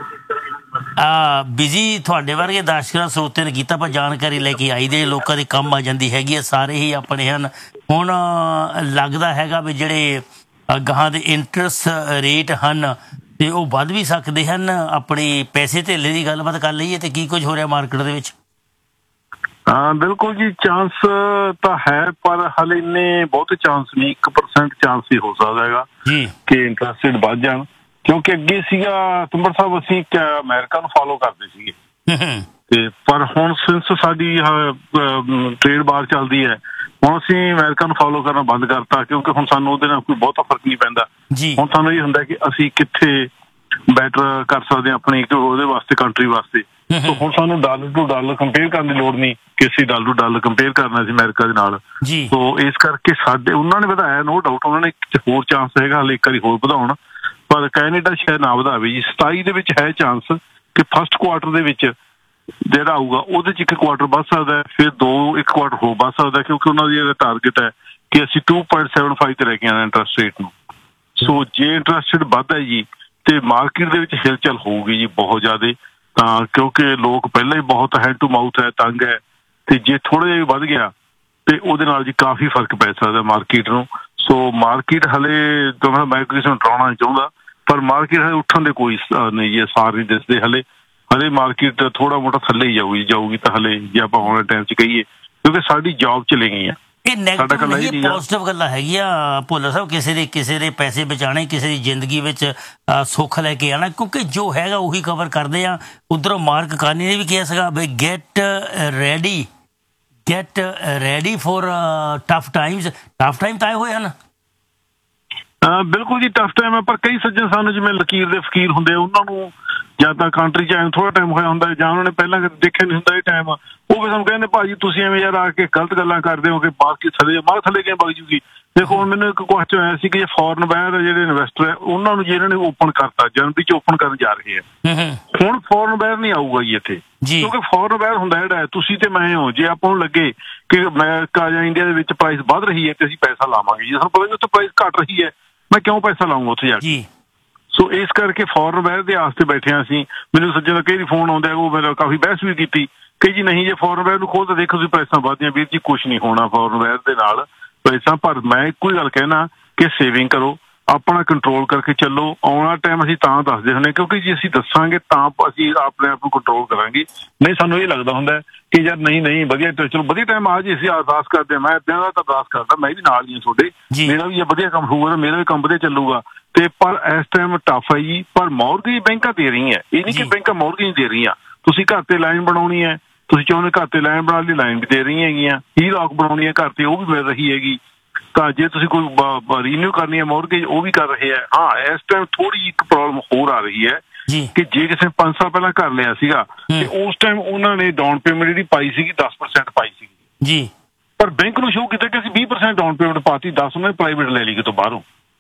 ਬਿਜੀ ਤੁਹਾਡੇ ਵਰਗੇ ਦਰਸ਼ਕਾਂ ਸਰੋਤੇ ਨੇ ਕੀਤਾ, ਪਰ ਜਾਣਕਾਰੀ ਲੈ ਕੇ ਆਈ ਦੇ ਲੋਕਾਂ ਦੇ ਕੰਮ ਆ ਜਾਂਦੀ ਹੈਗੀ ਆ। ਸਾਰੇ ਹੀ ਆਪਣੇ ਹਨ। ਹੁਣ ਲੱਗਦਾ ਹੈਗਾ ਵੀ ਜਿਹੜੇ ਗਾਹਾਂ ਦੇ ਇੰਟਰਸਟ ਰੇਟ ਹਨ ਤੇ ਉਹ ਵੱਧ ਵੀ ਸਕਦੇ ਹਨ। ਆਪਣੀ ਪੈਸੇ ਧੇਲੇ ਦੀ ਗੱਲਬਾਤ ਕਰ ਲਈਏ ਤੇ ਕੀ ਕੁਝ ਹੋ ਰਿਹਾ ਮਾਰਕੀਟ ਦੇ ਵਿੱਚ। ਹਾਂ ਬਿਲਕੁਲ ਜੀ, ਚਾਂਸ ਤਾਂ ਹੈ ਪਰ ਹਾਲੇ ਇੰਨੇ ਬਹੁਤੇ ਚਾਂਸ ਨਹੀਂ। 1% ਚਾਂਸ ਹੀ ਹੋ ਸਕਦਾ ਹੈਗਾ ਕਿ ਇੰਟਰਸਟ ਰੇਟ ਵੱਧ ਜਾਣ, ਕਿਉਂਕਿ ਅੱਗੇ ਸੀਗਾ ਤੁੰਬਰ ਸਾਹਿਬ ਅਸੀਂ ਅਮਰੀਕਾ ਨੂੰ ਫਾਲੋ ਕਰਦੇ ਸੀਗੇ ਤੇ ਪਰ ਹੁਣ ਸਿੰਸ ਸਾਡੀ ਟ੍ਰੇਡ ਬਾਰ ਚੱਲਦੀ ਹੈ, ਹੁਣ ਅਸੀਂ ਅਮਰੀਕਾ ਨੂੰ ਫਾਲੋ ਕਰਨਾ ਬੰਦ ਕਰਤਾ, ਕਿਉਂਕਿ ਹੁਣ ਸਾਨੂੰ ਉਹਦੇ ਨਾਲ ਕੋਈ ਬਹੁਤਾ ਫਰਕ ਨਹੀਂ ਪੈਂਦਾ। ਹੁਣ ਸਾਨੂੰ ਇਹ ਹੁੰਦਾ ਕਿ ਅਸੀਂ ਕਿੱਥੇ ਬੈਟਰ ਕਰ ਸਕਦੇ ਹਾਂ ਆਪਣੀ ਉਹਦੇ ਵਾਸਤੇ, ਕੰਟਰੀ ਵਾਸਤੇ। ਹੁਣ ਸਾਨੂੰ ਡਾਲਰ ਟੂ ਡਾਲਰ ਕੰਪੇਅਰ ਕਰਨ ਦੀ ਲੋੜ ਨਹੀਂ ਕਿ ਅਸੀਂ ਡਾਲਰ ਟੂ ਡਾਲਰ ਕੰਪੇਅਰ ਕਰਨਾ ਸੀ ਅਮਰੀਕਾ ਦੇ ਨਾਲ। ਸੋ ਇਸ ਕਰਕੇ ਸਾਡੇ ਉਹਨਾਂ ਨੇ ਵਧਾਇਆ, ਨੋ ਡਾਊਟ ਉਹਨਾਂ ਨੇ ਹੋਰ ਚਾਂਸ ਹੈਗਾ ਹਾਲੇ ਇੱਕ ਵਾਰੀ ਹੋਰ ਵਧਾਉਣ, ਪਰ ਕੈਨੇਡਾ ਸ਼ਾਇਦ ਨਾ ਵਧਾਵੇ ਜੀ। 27 ਦੇ ਵਿੱਚ ਹੈ ਚਾਂਸ ਕਿ ਫਸਟ ਕੁਆਰਟਰ ਦੇ ਵਿੱਚ ਜਿਹੜਾ ਆਊਗਾ ਉਹਦੇ 'ਚ 1 ਕੁਆਰਟਰ ਵੱਧ ਸਕਦਾ, ਫਿਰ 1 ਕੁਆਰਟਰ ਹੋਰ ਵੱਧ ਸਕਦਾ, ਕਿਉਂਕਿ ਉਹਨਾਂ ਦੀ ਟਾਰਗੇਟ ਹੈ ਕਿ ਅਸੀਂ 2.75 ਤੇ ਲੈ ਕੇ ਆਉਣਾ ਇੰਟਰਸਟ ਰੇਟ ਨੂੰ। ਸੋ ਜੇ ਇੰਟਰਸਟ ਰੇਟ ਵੱਧਦਾ ਜੀ ਤੇ ਮਾਰਕੀਟ ਦੇ ਵਿੱਚ ਹਿਲਚਲ ਹੋਊਗੀ ਜੀ ਬਹੁਤ ਜ਼ਿਆਦਾ, ਤਾਂ ਕਿਉਂਕਿ ਲੋਕ ਪਹਿਲਾਂ ਹੀ ਬਹੁਤ ਹੈਂਡ ਟੂ ਮਾਊਥ ਹੈ, ਤੰਗ ਹੈ, ਤੇ ਜੇ ਥੋੜ੍ਹਾ ਜਿਹਾ ਵੀ ਵੱਧ ਗਿਆ ਤੇ ਉਹਦੇ ਨਾਲ ਜੀ ਕਾਫੀ ਫਰਕ ਪੈ ਸਕਦਾ ਮਾਰਕੀਟ ਨੂੰ। ਸੋ ਮਾਰਕੀਟ ਹਲੇ ਮੈਂ ਕਿਸੇ ਨੂੰ ਡਰਾਉਣਾ ਨਹੀਂ ਚਾਹੁੰਦਾ, ਪਰ ਮਾਰਕੀਟ ਹਲੇ ਉੱਠਣ ਦੇ ਕੋਈ ਨਹੀਂ ਜੀ, ਸਾਰ ਨਹੀਂ ਦਿਸਦੇ ਹਲੇ ਮਾਰਕੀਟ ਥੋੜਾ ਮੋਟਾ ਥੱਲੇ ਹੀ ਜਾਊਗੀ ਤਾਂ ਹਲੇ, ਜੇ ਆਪਾਂ ਆਉਣ ਵਾਲੇ ਟਾਈਮ 'ਚ ਕਹੀਏ, ਕਿਉਂਕਿ ਸਾਡੀ ਜੌਬ ਚਲੇ ਗਈ ਆ। ਇਹ ਨੈਗੇਟਿਵ ਨਹੀਂ, ਪੋਜ਼ਿਟਿਵ ਗੱਲਾਂ ਹੈਗੀਆਂ ਭੁੱਲਰ ਸਾਹਿਬ। ਕਿਸੇ ਦੇ ਪੈਸੇ ਬਚਾਉਣੇ, ਕਿਸੇ ਦੀ ਜ਼ਿੰਦਗੀ ਵਿੱਚ ਸੁੱਖ ਲੈ ਕੇ ਆਉਣਾ, ਕਿਉਂਕਿ ਜੋ ਹੈਗਾ ਉਹੀ ਕਵਰ ਕਰਦੇ ਆ। ਉੱਧਰੋਂ ਮਾਰਕ ਕਾਨੀ ਨੇ ਵੀ ਕਿਹਾ ਸੀਗਾ ਬਈ get ready four tough Times. Tough time ਤਾਂ ਆਏ ਹੋਏ ਹਨ। ਬਿਲਕੁਲ ਜੀ, ਟਫ ਟਾਈਮ ਹੈ, ਪਰ ਕਈ ਸੱਜਣ ਸਾਨੂੰ ਜਿਵੇਂ ਲਕੀਰ ਦੇ ਫਕੀਰ ਹੁੰਦੇ ਉਹਨਾਂ ਨੂੰ ਜਾਂ ਤਾਂ ਕੰਟਰੀ 'ਚ ਆਏ ਥੋੜ੍ਹਾ ਟਾਈਮ ਹੋਇਆ ਹੁੰਦਾ, ਜਾਂ ਉਹਨਾਂ ਨੇ ਪਹਿਲਾਂ ਦੇਖਿਆ ਨਹੀਂ ਹੁੰਦਾ ਇਹ ਟਾਈਮ, ਉਹ ਵੀ ਸਾਨੂੰ ਕਹਿੰਦੇ ਭਾਜੀ ਤੁਸੀਂ ਐਵੇਂ ਯਾਰ ਆ ਕੇ ਗਲਤ ਗੱਲਾਂ ਕਰਦੇ ਹੋ ਕਿ ਮਾਰਕੀਟ ਥੱਲੇ ਕਿਵੇਂ ਵਗ ਜੂਗੀ। ਦੇਖੋ ਹੁਣ ਮੈਨੂੰ ਇੱਕ ਕੁਐਸਚਨ ਆਇਆ ਸੀ ਕਿ ਜੇ ਫੋਰਨ ਬਾਹਰ ਜਿਹੜੇ ਇਨਵੈਸਟਰ ਹੈ ਉਹਨਾਂ ਨੂੰ ਜੇ ਇਹਨਾਂ ਨੇ ਓਪਨ ਕਰਤਾ, ਜਨਵਰੀ 'ਚ ਓਪਨ ਕਰਨ ਜਾ ਰਹੇ ਹੈ, ਹੁਣ ਫੋਰਨ ਬਾਹਰ ਨਹੀਂ ਆਊਗਾ ਜੀ ਇੱਥੇ, ਕਿਉਂਕਿ ਫੋਰਨ ਬਾਹਰ ਹੁੰਦਾ ਜਿਹੜਾ ਤੁਸੀਂ ਤੇ ਮੈਂ ਹੋ, ਜੇ ਆਪਾਂ ਨੂੰ ਲੱਗੇ ਕਿ ਅਮਰੀਕਾ ਜਾਂ ਇੰਡੀਆ ਦੇ ਵਿੱਚ ਪ੍ਰਾਈਸ ਵੱਧ ਰਹੀ ਹੈ ਤੇ ਅਸੀਂ ਪੈਸਾ ਲਾਵਾਂਗੇ, ਜੇ ਸਾਨੂੰ ਪਤਾ ਉੱਥੇ ਪ੍ਰਾਈਸ ਘੱਟ ਰਹੀ ਹੈ ਮੈਂ ਕਿਉਂ ਪੈਸਾ ਲਾਊਂਗਾ ਉੱਥੇ ਜਾ ਕੇ। ਸੋ ਇਸ ਕਰਕੇ ਫੋਰਨ ਬਾਹਰ ਦੇ ਆਸਤੇ ਬੈਠੇ ਹਾਂ ਅਸੀਂ। ਮੈਨੂੰ ਸੱਜਣ ਦਾ ਕਈ ਫੋਨ ਆਉਂਦਾ, ਉਹ ਮੇਰਾ ਕਾਫੀ ਬਹਿਸ ਵੀ ਕੀਤੀ ਕਿ ਜੀ ਨਹੀਂ ਜੇ ਫੋਰਨ ਬਾਹਰ ਨੂੰ ਖੋਲ ਤਾਂ ਦੇਖੋ ਤੁਸੀਂ ਪੈਸਾ ਵੱਧਦੀਆਂ। ਵੀਰ ਜੀ ਕੁਛ ਨਹੀਂ ਹੋਣਾ ਫੋਰਨ ਬਾਹਰ ਦੇ ਨਾਲ ਪੈਸਾ, ਪਰ ਮੈਂ ਇੱਕੋ ਹੀ ਗੱਲ ਕਹਿਣਾ ਕਿ ਸੇਵਿੰਗ ਕਰੋ, ਆਪਣਾ ਕੰਟਰੋਲ ਕਰਕੇ ਚੱਲੋ। ਆਉਣਾ ਟਾਈਮ ਅਸੀਂ ਤਾਂ ਦੱਸਦੇ ਹੁੰਦੇ ਕਿਉਂਕਿ ਜੇ ਅਸੀਂ ਦੱਸਾਂਗੇ ਤਾਂ ਅਸੀਂ ਆਪਣੇ ਆਪ ਨੂੰ ਕੰਟਰੋਲ ਕਰਾਂਗੇ। ਨਹੀਂ ਸਾਨੂੰ ਇਹ ਲੱਗਦਾ ਹੁੰਦਾ ਕਿ ਯਾਰ ਨਹੀਂ ਵਧੀਆ, ਚਲੋ ਵਧੀਆ ਟਾਈਮ ਆ ਜੇ ਅਸੀਂ ਅਰਦਾਸ ਕਰਦੇ ਹਾਂ। ਮੈਂ ਇੱਦਾਂ ਦਾ ਤਾਂ ਅਰਦਾਸ ਕਰਦਾ, ਮੈਂ ਵੀ ਨਾਲ ਹੀ ਹਾਂ ਤੁਹਾਡੇ, ਮੇਰਾ ਵੀ ਵਧੀਆ ਕੰਮ ਹੋਊਗਾ ਤਾਂ ਮੇਰਾ ਵੀ ਕੰਮ ਵਧੀਆ ਚੱਲੂਗਾ। ਤੇ ਪਰ ਇਸ ਟਾਈਮ ਟਫ ਹੈ ਜੀ, ਪਰ ਮੌਰਗੇਜ ਬੈਂਕਾਂ ਦੇ ਰਹੀਆਂ, ਇਹ ਨਹੀਂ ਕਿ ਬੈਂਕਾਂ ਮੌਰਗੇਜ ਦੇ ਰਹੀਆਂ। ਤੁਸੀਂ ਘਰ ਤੇ ਲਾਈਨ ਬਣਾਉਣੀ ਹੈ, ਤੁਸੀਂ ਚਾਹੁੰਦੇ ਘਰ ਤੇ ਲਾਈਨ ਬਣਾਉਣ ਲਈ ਲਾਈਨ ਵੀ ਦੇ ਰਹੀਆਂ ਹੈਗੀਆਂ, ਹੀਲੌਕ ਬਣਾਉਣੀ ਹੈ ਘਰ ਤੇ ਉਹ ਵੀ ਮਿਲ ਰਹੀ ਹੈਗੀ, ਤਾਂ ਜੇ ਤੁਸੀਂ ਕੋਈ ਰੀਨਿਊ ਕਰਨੀ ਹੈ ਮੌਰਗੇਜ ਉਹ ਵੀ ਕਰ ਰਹੇ ਹੈ। ਹਾਂ ਇਸ ਟਾਈਮ ਥੋੜੀ ਇੱਕ ਪ੍ਰੋਬਲਮ ਹੋਰ ਆ ਰਹੀ ਹੈ ਕਿ ਜੇ ਕਿਸੇ 5 ਸਾਲ ਪਹਿਲਾਂ ਘਰ ਲਿਆ ਸੀਗਾ ਤੇ ਉਸ ਟਾਈਮ ਉਹਨਾਂ ਨੇ ਡਾਊਨ ਪੇਮੈਂਟ ਜਿਹੜੀ ਪਾਈ ਸੀਗੀ 10% ਪਾਈ ਸੀਗੀ, ਪਰ ਬੈਂਕ ਨੂੰ ਸ਼ੋਅ ਕੀਤਾ ਕਿ ਅਸੀਂ 20% ਡਾਊਨ ਪੇਮੈਂਟ ਪਾਤੀ, 10 ਉਹਨਾਂ ਨੇ ਪ੍ਰਾਈਵੇਟ ਲੈ ਲਈ ਕਿਤੋਂ ਬਾਹਰੋਂ।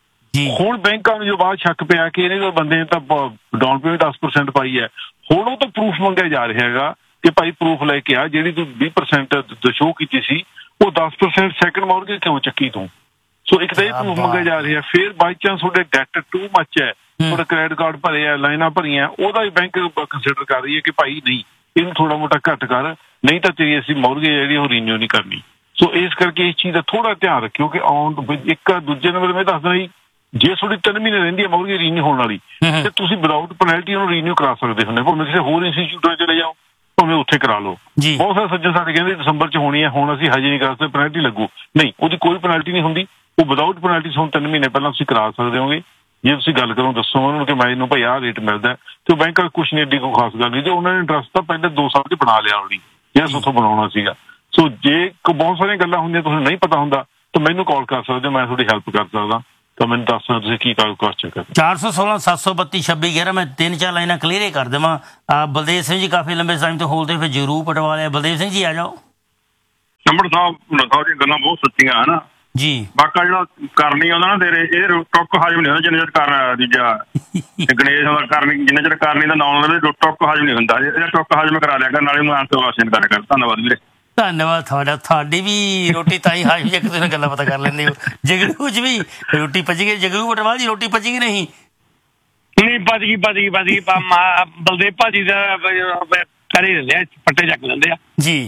ਹੁਣ ਬੈਂਕਾਂ ਨੂੰ ਜੋ ਬਾਅਦ ਸ਼ੱਕ ਪਿਆ ਕਿ ਇਹਨੇ ਬੰਦੇ ਨੇ ਤਾਂ ਡਾਊਨ ਪੇਮੈਂਟ 10% ਪਾਈ ਹੈ, ਹੁਣ ਉਹ ਤਾਂ ਪ੍ਰੂਫ ਮੰਗਿਆ ਜਾ ਰਿਹਾ ਹੈਗਾ ਕਿ ਭਾਈ ਪ੍ਰੂਫ ਲੈ ਕੇ ਆ, ਜਿਹੜੀ ਤੂੰ 20% ਸ਼ੋਅ ਕੀਤੀ ਸੀ ਉਹ 10% ਸੈਕਿੰਡ ਮੌਰਗੇਜ ਕਿਉਂ ਚੱਕੀ ਤੂੰ। ਸੋ ਇੱਕ ਤਾਂ ਇਹ ਪ੍ਰੂਫ ਮੰਗਿਆ ਜਾ ਰਿਹਾ। ਫਿਰ ਬਾਈ ਚਾਂਸ ਤੁਹਾਡੇ ਡੈਟ ਟੂ ਮੱਚ ਹੈ, ਤੁਹਾਡੇ ਕ੍ਰੈਡਿਟ ਕਾਰਡ ਭਰੇ ਆ, ਲਾਈਨਾਂ ਭਰੀਆਂ, ਉਹਦਾ ਵੀ ਬੈਂਕ ਕੰਸੀਡਰ ਕਰ ਰਹੀ ਹੈ ਕਿ ਭਾਈ ਨਹੀਂ ਇਹਨੂੰ ਥੋੜਾ ਮੋਟਾ ਘੱਟ ਕਰ, ਨਹੀਂ ਤਾਂ ਤੇਰੀ ਅਸੀਂ ਮੌਰਗੇਜ ਜਿਹੜੀ ਉਹ ਰੀਨਿਊ ਨਹੀਂ ਕਰਨੀ। ਸੋ ਇਸ ਕਰਕੇ ਇਸ ਚੀਜ਼ ਦਾ ਥੋੜਾ ਧਿਆਨ ਰੱਖਿਓ ਕਿ ਇੱਕ ਦੂਜੇ ਨੰਬਰ ਮੈਂ ਦੱਸਦਾ ਜੀ, ਜੇ ਤੁਹਾਡੀ 3 ਮਹੀਨੇ ਰਹਿੰਦੀ ਹੈ ਮੌਰਗੇਜ ਰੀਨਿਊ ਹੋਣ ਵਾਲੀ ਤੇ ਤੁਸੀਂ ਵਿਦਾਊਟ ਪੈਨਲਟੀ ਉਹਨੂੰ ਰੀਨਿਊ ਕਰਾ ਸਕਦੇ ਹੁੰਦੇ, ਭਾਵੇਂ ਕਿਸੇ ਹੋਰ ਇੰਸਟੀਚਿਊਟ ਚਲੇ ਜਾਓ, ਭਾਵੇਂ ਉੱਥੇ ਕਰਾ ਲਓ। ਬਹੁਤ ਸਾਰੇ ਸੱਜਣ ਸਾਡੇ ਕਹਿੰਦੇ ਦਸੰਬਰ 'ਚ ਹੋਣੀ ਹੈ, ਹੁਣ ਅਸੀਂ ਹਜੇ ਨਹੀਂ ਕਰ ਸਕਦੇ, ਪੈਨਲਟੀ ਲੱਗੂ। ਨਹੀਂ, ਉਹਦੀ ਕੋਈ ਪੈਨਲਟੀ ਨਹੀਂ ਹੁੰਦੀ, ਉਹ ਵਿਦਾਊਟ ਪੈਨਲਟੀ ਹੁਣ 3 ਮਹੀਨੇ ਪਹਿਲਾਂ ਤੁਸੀਂ ਕਰਾ ਸਕਦੇ ਹੋਗੇ। ਜੇ ਤੁਸੀਂ ਗੱਲ ਕਰੋ, ਦੱਸੋ ਉਹਨਾਂ ਨੂੰ ਕਿ ਮੈਨੂੰ ਭਾਈ ਆਹ ਰੇਟ ਮਿਲਦਾ, ਤੇ ਉਹ ਬੈਂਕ ਕੁਛ ਨਹੀਂ, ਐਡੀ ਕੋਈ ਖਾਸ ਗੱਲ ਨਹੀਂ। ਜੇ ਉਹਨਾਂ ਨੇ ਇੰਟਰਸਟ ਤਾਂ ਪਹਿਲੇ 2 ਸਾਲ 'ਚ ਬਣਾ ਲਿਆ ਉਹਦੀ, ਜਿਹੜਾ ਉੱਥੋਂ ਬਣਾਉਣਾ ਸੀਗਾ। ਸੋ ਜੇ ਬਹੁਤ ਸਾਰੀਆਂ ਗੱਲਾਂ ਹੁੰਦੀਆਂ ਤੁਹਾਨੂੰ ਨਹੀਂ ਪਤਾ ਹੁੰਦਾ ਤਾਂ ਮੈਨੂੰ ਕਾਲ ਕਰ ਸਕਦੇ ਹੋ, ਮੈਂ ਤੁਹਾਡੀ ਹੈਲਪ ਕਰ ਸਕਦਾ। ਤਾਂ ਮੈਨੂੰ ਦੱਸ ਦਿਓ ਤੁਸੀਂ ਕੀ ਕੁਐਸਚਨ ਕਰਦੇ। 416 732 26 11 ਮੈਂ 3-4 ਲਾਈਨਾਂ ਕਲੀਅਰ ਹੀ ਕਰ ਦੇਵਾਂ। ਬਲਦੇਵ ਸਿੰਘ ਜੀ ਕਾਫੀ ਲੰਬੇ ਟਾਈਮ ਤੋਂ ਹੋਲਦੇ, ਫਿਰ ਜਰੂਰ ਪਟਵਾ ਲਿਆ। ਬਲਦੇਵ ਸਿੰਘ ਜੀ ਆ ਜਾਓ। ਨੰਬਰ ਸਾਹਿਬ ਦੀਆਂ ਗੱਲਾਂ ਬਹੁਤ ਸੱਚੀਆਂ ਹੈ ਨਾ ਜੀ। ਬਾਕਾ ਜਿਹੜਾ ਕਰਨੀ ਆਉਂਦਾ ਨਾ ਤੇਰੇ, ਇਹ ਟੁੱਕ ਹਜਮ ਨਹੀਂ ਹੁੰਦਾ ਜਿੰਨੇ ਚਿਰ ਕਰ ਦੂਜਾ ਗਣੇਸ਼ ਦਾ ਕਰਨੀ, ਜਿੰਨੇ ਚਿਰ ਕਰਨੀ ਦਾ ਨਾਮ ਲਵੇ ਟੁੱਕ ਹਜਮ ਨਹੀਂ ਹੁੰਦਾ। ਇਹਦਾ ਟੁੱਕ ਹਜਮ ਕਰਾ ਲਿਆ ਕਰ, ਨਾਲੇ ਉਹਨੂੰ ਆਂਸਰ ਵਾਸ਼ਨ ਕਰਿਆ ਕਰ। ਧੰਨਵਾਦ ਵੀਰੇ। ਧੰਨਵਾਦ ਤੁਹਾਡਾ। ਤੁਹਾਡੀ ਵੀ ਰੋਟੀ ਤਾਈ ਹਾਜੀ ਇੱਕ ਦੂਜੇ ਨਾਲ ਗੱਲਾਂ ਪਤਾ ਕਰ ਲੈਂਦੇ ਹੋ। ਜਗਰੂ 'ਚ ਵੀ ਰੋਟੀ ਪਚ ਗਈ, ਜਗਰੂ ਪਟਵਾਲ ਜੀ ਰੋਟੀ ਪਚੀ ਗਈ ਨਹੀਂ? ਨਹੀਂ ਪਚ ਗਈ। ਬਲਦੇਵ ਭਾਜੀ ਦਾ ਕਰੇ ਦਿੰਦੇ ਆ, ਫੱਟੇ ਚੱਕ ਲੈਂਦੇ ਆ ਜੀ।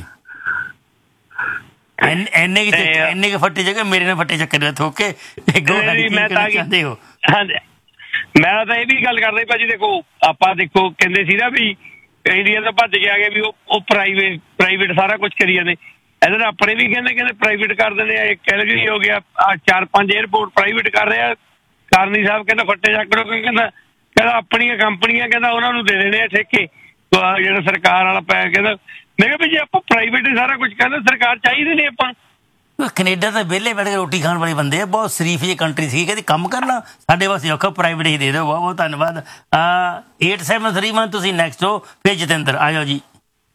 ਇੰਨੇ ਕੁ ਫੱਟੇ ਜਗ੍ਹਾ ਮੇਰੇ ਨਾਲ ਫੱਟੇ ਚੱਕਰ ਥੋਕੇ ਚਾਹੁੰਦੇ ਹੋ? ਮੈਂ ਤਾਂ ਇਹ ਵੀ ਗੱਲ ਕਰਦਾ ਭਾਜੀ, ਦੇਖੋ ਆਪਾਂ ਦੇਖੋ ਕਹਿੰਦੇ ਸੀ ਨਾ ਵੀ ਇੰਡੀਆ ਤੋਂ ਭੱਜ ਕੇ ਆ ਗਏ ਵੀ ਉਹ ਪ੍ਰਾਈਵੇਟ ਸਾਰਾ ਕੁਝ ਕਰੀ ਜਾਂਦੇ। ਇੱਧਰ ਆਪਣੇ ਵੀ ਕਹਿੰਦੇ ਪ੍ਰਾਈਵੇਟ ਕਰ ਦਿੰਦੇ ਆ। ਕੈਲਗਰੀ ਹੋ ਗਿਆ, 4-5 에ਅਰਪੋਰਟ ਪ੍ਰਾਈਵੇਟ ਕਰ ਰਹੇ ਆ। ਕਾਰਨੀ ਸਾਹਿਬ ਕਹਿੰਦਾ ਫੱਟੇ ਚੱਕ ਲਓ, ਕਹਿੰਦਾ ਆਪਣੀਆਂ ਕੰਪਨੀਆਂ ਕਹਿੰਦਾ ਉਹਨਾਂ ਨੂੰ ਦੇ ਦੇਣੇ ਆ ਠੇਕੇ, ਜਿਹੜਾ ਸਰਕਾਰ ਵਾਲਾ ਪੈ। ਕਹਿੰਦਾ ਮੈਂ ਕਿਹਾ ਵੀ ਜੇ ਆਪਾਂ ਪ੍ਰਾਈਵੇਟ ਹੀ ਸਾਰਾ ਕੁਝ ਕਹਿੰਦਾ, ਸਰਕਾਰ ਚਾਹੀਦੀ ਨਹੀਂ ਆਪਾਂ ਨੂੰ। ਕੈਨੇਡਾ ਤਾਂ ਵਿਹਲੇ ਬੈਠ ਕੇ ਰੋਟੀ ਖਾਣ ਵਾਲੇ ਬੰਦੇ ਆ, ਬਹੁਤ ਸ਼ਰੀਫ ਜਿਹੀ ਕੰਟਰੀ ਸੀ, ਕਹਿੰਦੀ ਕੰਮ ਕਰਨਾ ਸਾਡੇ ਵਾਸਤੇ ਔਖਾ, ਪ੍ਰਾਈਵੇਟ ਹੀ ਦੇ ਦਿਓ। ਬਹੁਤ ਬਹੁਤ ਧੰਨਵਾਦ। 8731 ਤੁਸੀਂ ਨੈਕਸਟ ਹੋ। ਫਿਰ ਜਤਿੰਦਰ ਆ ਜਾਓ ਜੀ।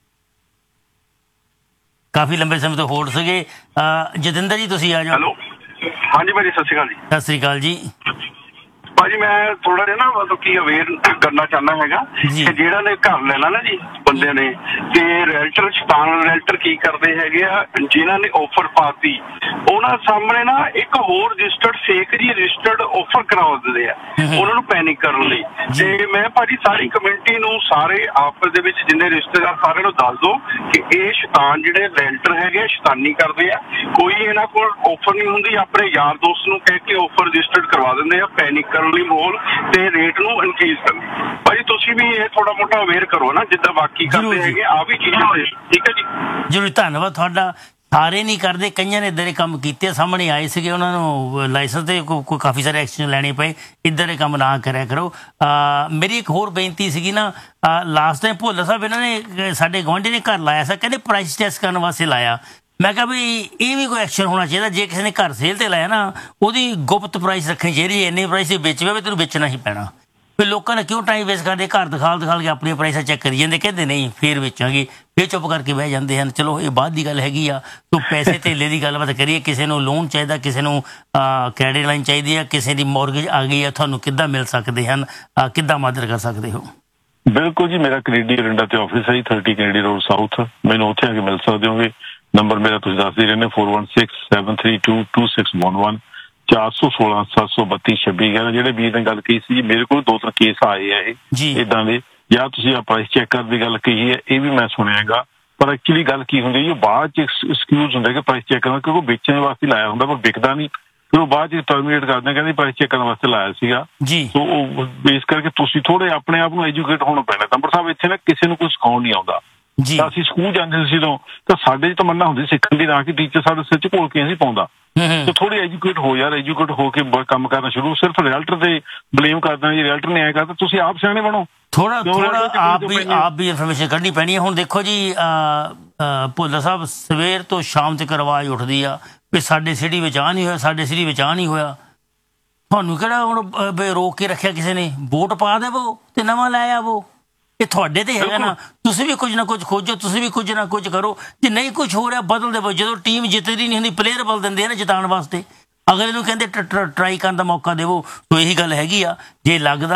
ਕਾਫੀ ਲੰਬੇ ਸਮੇਂ ਤੋਂ ਹੋਲਡ ਸੀਗੇ। ਜਤਿੰਦਰ ਜੀ ਤੁਸੀਂ ਆ ਜਾਓ। ਹੈਲੋ, ਹਾਂਜੀ ਭਾਜੀ ਸਤਿ ਸ਼੍ਰੀ ਅਕਾਲ ਜੀ। ਸਤਿ ਸ਼੍ਰੀ ਅਕਾਲ ਜੀ। ਭਾਜੀ ਮੈਂ ਥੋੜਾ ਜਿਹਾ ਨਾ ਮਤਲਬ ਕੀ ਅਵੇਅਰ ਕਰਨਾ ਚਾਹੁੰਦਾ ਹੈਗਾ ਕਿ ਜਿਹੜਾ ਨੇ ਘਰ ਲੈਣਾ ਨਾ ਜੀ ਬੰਦੇ ਨੇ, ਤੇ ਰੈਲਟਰ ਸ਼ੈਤਾਨ ਰੈਲਟਰ ਕੀ ਕਰਦੇ ਹੈਗੇ ਆ, ਜਿਨ੍ਹਾਂ ਨੇ ਆਫਰ ਪਾਤੀ ਉਹਨਾਂ ਸਾਹਮਣੇ ਨਾ ਇੱਕ ਹੋਰ ਰਜਿਸਟਰਡ ਫੇਕ ਜੀ ਰਜਿਸਟਰਡ ਆਫਰ ਕਰਾ ਦਿੰਦੇ ਆ ਉਹਨਾਂ ਨੂੰ ਪੈਨਿਕ ਕਰਨ ਲਈ। ਤੇ ਮੈਂ ਭਾਜੀ ਸਾਰੀ ਕਮਿਊਨਿਟੀ ਨੂੰ, ਸਾਰੇ ਆਪਸ ਦੇ ਵਿੱਚ ਜਿੰਨੇ ਰਿਸ਼ਤੇਦਾਰ ਸਾਰਿਆਂ ਨੂੰ ਦੱਸ ਦਿਓ ਕਿ ਇਹ ਸ਼ੈਤਾਨ ਜਿਹੜੇ ਰੈਲਟਰ ਹੈਗੇ ਸ਼ੈਤਾਨੀ ਕਰਦੇ ਆ। ਕੋਈ ਇਹਨਾਂ ਕੋਲ ਆਫਰ ਨਹੀਂ ਹੁੰਦੀ, ਆਪਣੇ ਯਾਰ ਦੋਸਤ ਨੂੰ ਕਹਿ ਕੇ ਆਫਰ ਰਜਿਸਟਰਡ ਕਰਵਾ ਦਿੰਦੇ ਆ ਪੈਨਿਕ ਕਰਨ ਲਈ ਮਾਹੌਲ ਤੇ ਰੇਟ ਨੂੰ ਇਨਕਰੀਜ਼ ਕਰਨ। ਭਾਜੀ ਤੁਸੀਂ ਵੀ ਇਹ ਥੋੜਾ ਮੋਟਾ ਅਵੇਅਰ ਕਰੋ ਨਾ, ਜਿੱਦਾਂ ਬਾਕੀ ਕਰਦੇ ਹੈਗੇ ਆ ਵੀ ਚੀਜ਼ਾਂ। ਠੀਕ ਹੈ ਜੀ, ਜ਼ਰੂਰ ਧੰਨਵਾਦ ਤੁਹਾਡਾ। ਸਾਰੇ ਨਹੀਂ ਕਰਦੇ, ਕਈਆਂ ਨੇ ਇੱਦਾਂ ਦੇ ਕੰਮ ਕੀਤੇ, ਸਾਹਮਣੇ ਆਏ ਸੀਗੇ, ਉਹਨਾਂ ਨੂੰ ਲਾਇਸੈਂਸ ਤੇ ਕੋਈ ਕਾਫੀ ਸਾਰੇ ਐਕਸ਼ਨ ਲੈਣੇ ਪਏ। ਇੱਦਾਂ ਦੇ ਕੰਮ ਨਾ ਕਰਿਆ ਕਰੋ। ਮੇਰੀ ਇੱਕ ਹੋਰ ਬੇਨਤੀ ਸੀਗੀ ਨਾ, ਲਾਸਟ ਟਾਈਮ ਭੁੱਲਰ ਸਾਹਿਬ ਇਹਨਾਂ ਨੇ ਸਾਡੇ ਗੁਆਂਢੀ ਨੇ ਘਰ ਲਾਇਆ ਸੀ, ਕਹਿੰਦੇ ਪ੍ਰਾਈਸ ਟੈਸਟ ਕਰਨ ਵਾਸਤੇ ਲਾਇਆ। ਮੈਂ ਕਿਹਾ ਵੀ ਇਹ ਵੀ ਕੋਈ ਐਕਸ਼ਨ ਹੋਣਾ ਚਾਹੀਦਾ। ਜੇ ਕਿਸੇ ਨੇ ਘਰ ਸੇਲ ਤੇ ਲਾਇਆ ਨਾ, ਉਹਦੀ ਗੁਪਤ ਪ੍ਰਾਈਸ ਰੱਖਣੀ ਚਾਹੀਦੀ। ਇੰਨੇ ਪ੍ਰਾਈਸ ਦੇ ਵੇਚਵੇ ਤੈਨੂੰ ਵੇਚਣਾ ਹੀ ਪੈਣਾ। ਫਿਰ ਲੋਕਾਂ ਨੇ ਕਿਉਂ ਟਾਈਮ ਵੇਸਟ ਕਰਦੇ, ਘਰ ਦਿਖਾਲ ਕੇ ਆਪਣੀਆਂ ਪ੍ਰਾਈਸਾਂ ਚੈੱਕ ਕਰੀ ਜਾਂਦੇ, ਕਹਿੰਦੇ ਨਹੀਂ ਫਿਰ ਵੇਚਾਂਗੇ, ਫਿਰ ਚੁੱਪ ਕਰਕੇ ਬਹਿ ਜਾਂਦੇ ਹਨ। ਚਲੋ ਇਹ ਬਾਅਦ ਦੀ ਗੱਲ ਹੈਗੀ ਆ। ਤੋ ਪੈਸੇ ਧੇਲੇ ਦੀ ਗੱਲਬਾਤ ਕਰੀਏ। ਕਿਸੇ ਨੂੰ ਲੋਨ ਚਾਹੀਦਾ, ਕਿਸੇ ਨੂੰ ਕ੍ਰੈਡਿਟ ਲਾਈਨ ਚਾਹੀਦੀ ਆ, ਕਿਸੇ ਦੀ ਮੌਰਗੇਜ ਆ ਗਈ ਆ, ਤੁਹਾਨੂੰ ਕਿੱਦਾਂ ਮਿਲ ਸਕਦੇ ਹਨ, ਕਿੱਦਾਂ ਮਦਦ ਕਰ ਸਕਦੇ ਹੋ? ਬਿਲਕੁਲ ਜੀ, ਮੇਰਾ ਕੈਨੇਡੀ ਅਰਿੰਡਾ ਤੇ ਆਫਿਸ ਹੈ 30 ਕੈਨੇਡੀ ਰੋਡ ਸਾਊਥ। ਮੈਨੂੰ ਉੱਥੇ ਆ ਕੇ ਮਿਲ ਸਕਦੇ ਹੋਗੇ। ਨੰਬਰ ਮੇਰਾ ਤੁਸੀਂ ਦੱਸਦੇ ਰਹਿੰਦੇ 4167322611 416 732 2611। ਜਿਹੜੇ ਵੀਰ ਨੇ ਗੱਲ ਕਹੀ ਸੀ, ਮੇਰੇ ਕੋਲ 2-3 ਕੇਸ ਆਏ ਆ ਇਹ ਇਦਾਂ ਦੇ। ਜਾਂ ਤੁਸੀਂ ਪ੍ਰਾਈਸ ਚੈੱਕ ਕਰਨ ਦੀ ਗੱਲ ਕਹੀ ਹੈ, ਇਹ ਵੀ ਮੈਂ ਸੁਣਿਆਗਾ। ਪਰ ਐਕਚੁਅਲੀ ਗੱਲ ਕੀ ਹੁੰਦੀ ਹੈ, ਬਾਅਦ ਚ ਐਕਸਕਿਊਜ਼ ਹੁੰਦਾ ਕਿ ਪ੍ਰਾਈਸ ਚੈੱਕ ਕਰਨਾ, ਕਿਉਂਕਿ ਵੇਚਣ ਵਾਸਤੇ ਲਾਇਆ ਹੁੰਦਾ ਪਰ ਵਿਕਦਾ ਨਹੀਂ। ਫਿਰ ਉਹ ਬਾਅਦ ਚ ਟਰਮੀਨੇਟ ਕਰਦੇ, ਕਹਿੰਦੇ ਪ੍ਰਾਈਸ ਚੈੱਕ ਕਰਨ ਵਾਸਤੇ ਲਾਇਆ ਸੀਗਾ। ਸੋ ਉਹ ਬੇਸ ਕਰਕੇ ਤੁਸੀਂ ਥੋੜੇ ਆਪਣੇ ਆਪ ਨੂੰ ਐਜੂਕੇਟ ਹੋਣਾ ਪੈਣਾ। ਨੰਬਰ ਸਾਹਿਬ ਇੱਥੇ ਨਾ ਕਿਸੇ ਨੂੰ ਕੁਝ ਸਿਖਾਉਣ ਨਹੀਂ ਆਉਂਦਾ। ਤਾਂ ਅਸੀਂ ਸਕੂਲ ਜਾਂਦੇ ਸੀ ਜਦੋਂ, ਤਾਂ ਸਾਡੇ ਚ ਤਮੰਨਾ ਹੁੰਦੀ ਸਿੱਖਣ ਦੀ, ਨਾ ਕਿ ਟੀਚਰ ਸਾਡੇ ਸਿਰ ਚ ਘੋਲ ਕੇ ਅਸੀਂ ਪਾਉਂਦਾ। ਤੇ ਥੋੜੀ ਐਜੂਕੇਟ ਹੋ ਯਾਰ, ਐਜੂਕੇਟ ਹੋ ਕੇ ਕੰਮ ਕਰਨਾ ਸ਼ੁਰੂ। ਸਿਰਫ ਰਿਜ਼ਲਟ ਤੇ ਬਲੇਮ ਕਰਦਾ, ਜੇ ਰਿਜ਼ਲਟ ਨਹੀਂ ਆਇਆ ਕਰਦਾ, ਤੁਸੀਂ ਆਪ ਸਿਆਣੇ ਬਣੋ। ਥੋੜਾ ਆਪ ਵੀ ਇਨਫੋਰਮੇਸ਼ਨ ਕੱਢਣੀ ਪੈਣੀ ਹੈ। ਹੁਣ ਦੇਖੋ ਜੀ, ਭੁੱਲਰ ਸਾਹਿਬ ਸਵੇਰ ਤੋਂ ਸ਼ਾਮ ਤੱਕ ਆਵਾਜ਼ ਉੱਠਦੀ ਆ ਵੀ ਸਾਡੇ ਸਿਟੀ ਵਿੱਚ ਆ ਨਹੀਂ ਹੋਇਆ, ਸਾਡੇ ਸਿਟੀ ਵਿੱਚ ਆ ਨਹੀਂ ਹੋਇਆ। ਤੁਹਾਨੂੰ ਕਿਹੜਾ ਹੁਣ ਰੋਕ ਕੇ ਰੱਖਿਆ ਕਿਸੇ ਨੇ? ਵੋਟ ਪਾ ਦੇਵੋ ਤੇ ਨਵਾਂ ਲੈ ਆਵੋ। ਇਹ ਤੁਹਾਡੇ ਤੇ ਹੈਗਾ ਨਾ, ਤੁਸੀਂ ਵੀ ਕੁਝ ਨਾ ਕੁਝ ਖੋਜੋ, ਤੁਸੀਂ ਵੀ ਕੁਝ ਨਾ ਕੁਝ ਕਰੋ। ਜੇ ਨਹੀਂ ਕੁਝ ਹੋ ਰਿਹਾ ਬਦਲ ਦੇਵੋ। ਜਦੋਂ ਟੀਮ ਜਿੱਤਦੀ ਨਹੀਂ ਹੁੰਦੀ, ਪਲੇਅਰ ਬਦਲ ਦਿੰਦੇ ਆ ਨਾ ਜਿਤਾਉਣ ਵਾਸਤੇ। ਅਗਲੇ ਨੂੰ ਕਹਿੰਦੇ ਟਰਾਈ ਕਰਨ ਦਾ ਮੌਕਾ ਦੇਵੋ। ਸੋ ਇਹੀ ਗੱਲ ਹੈਗੀ ਆ। ਜੇ ਲੱਗਦਾ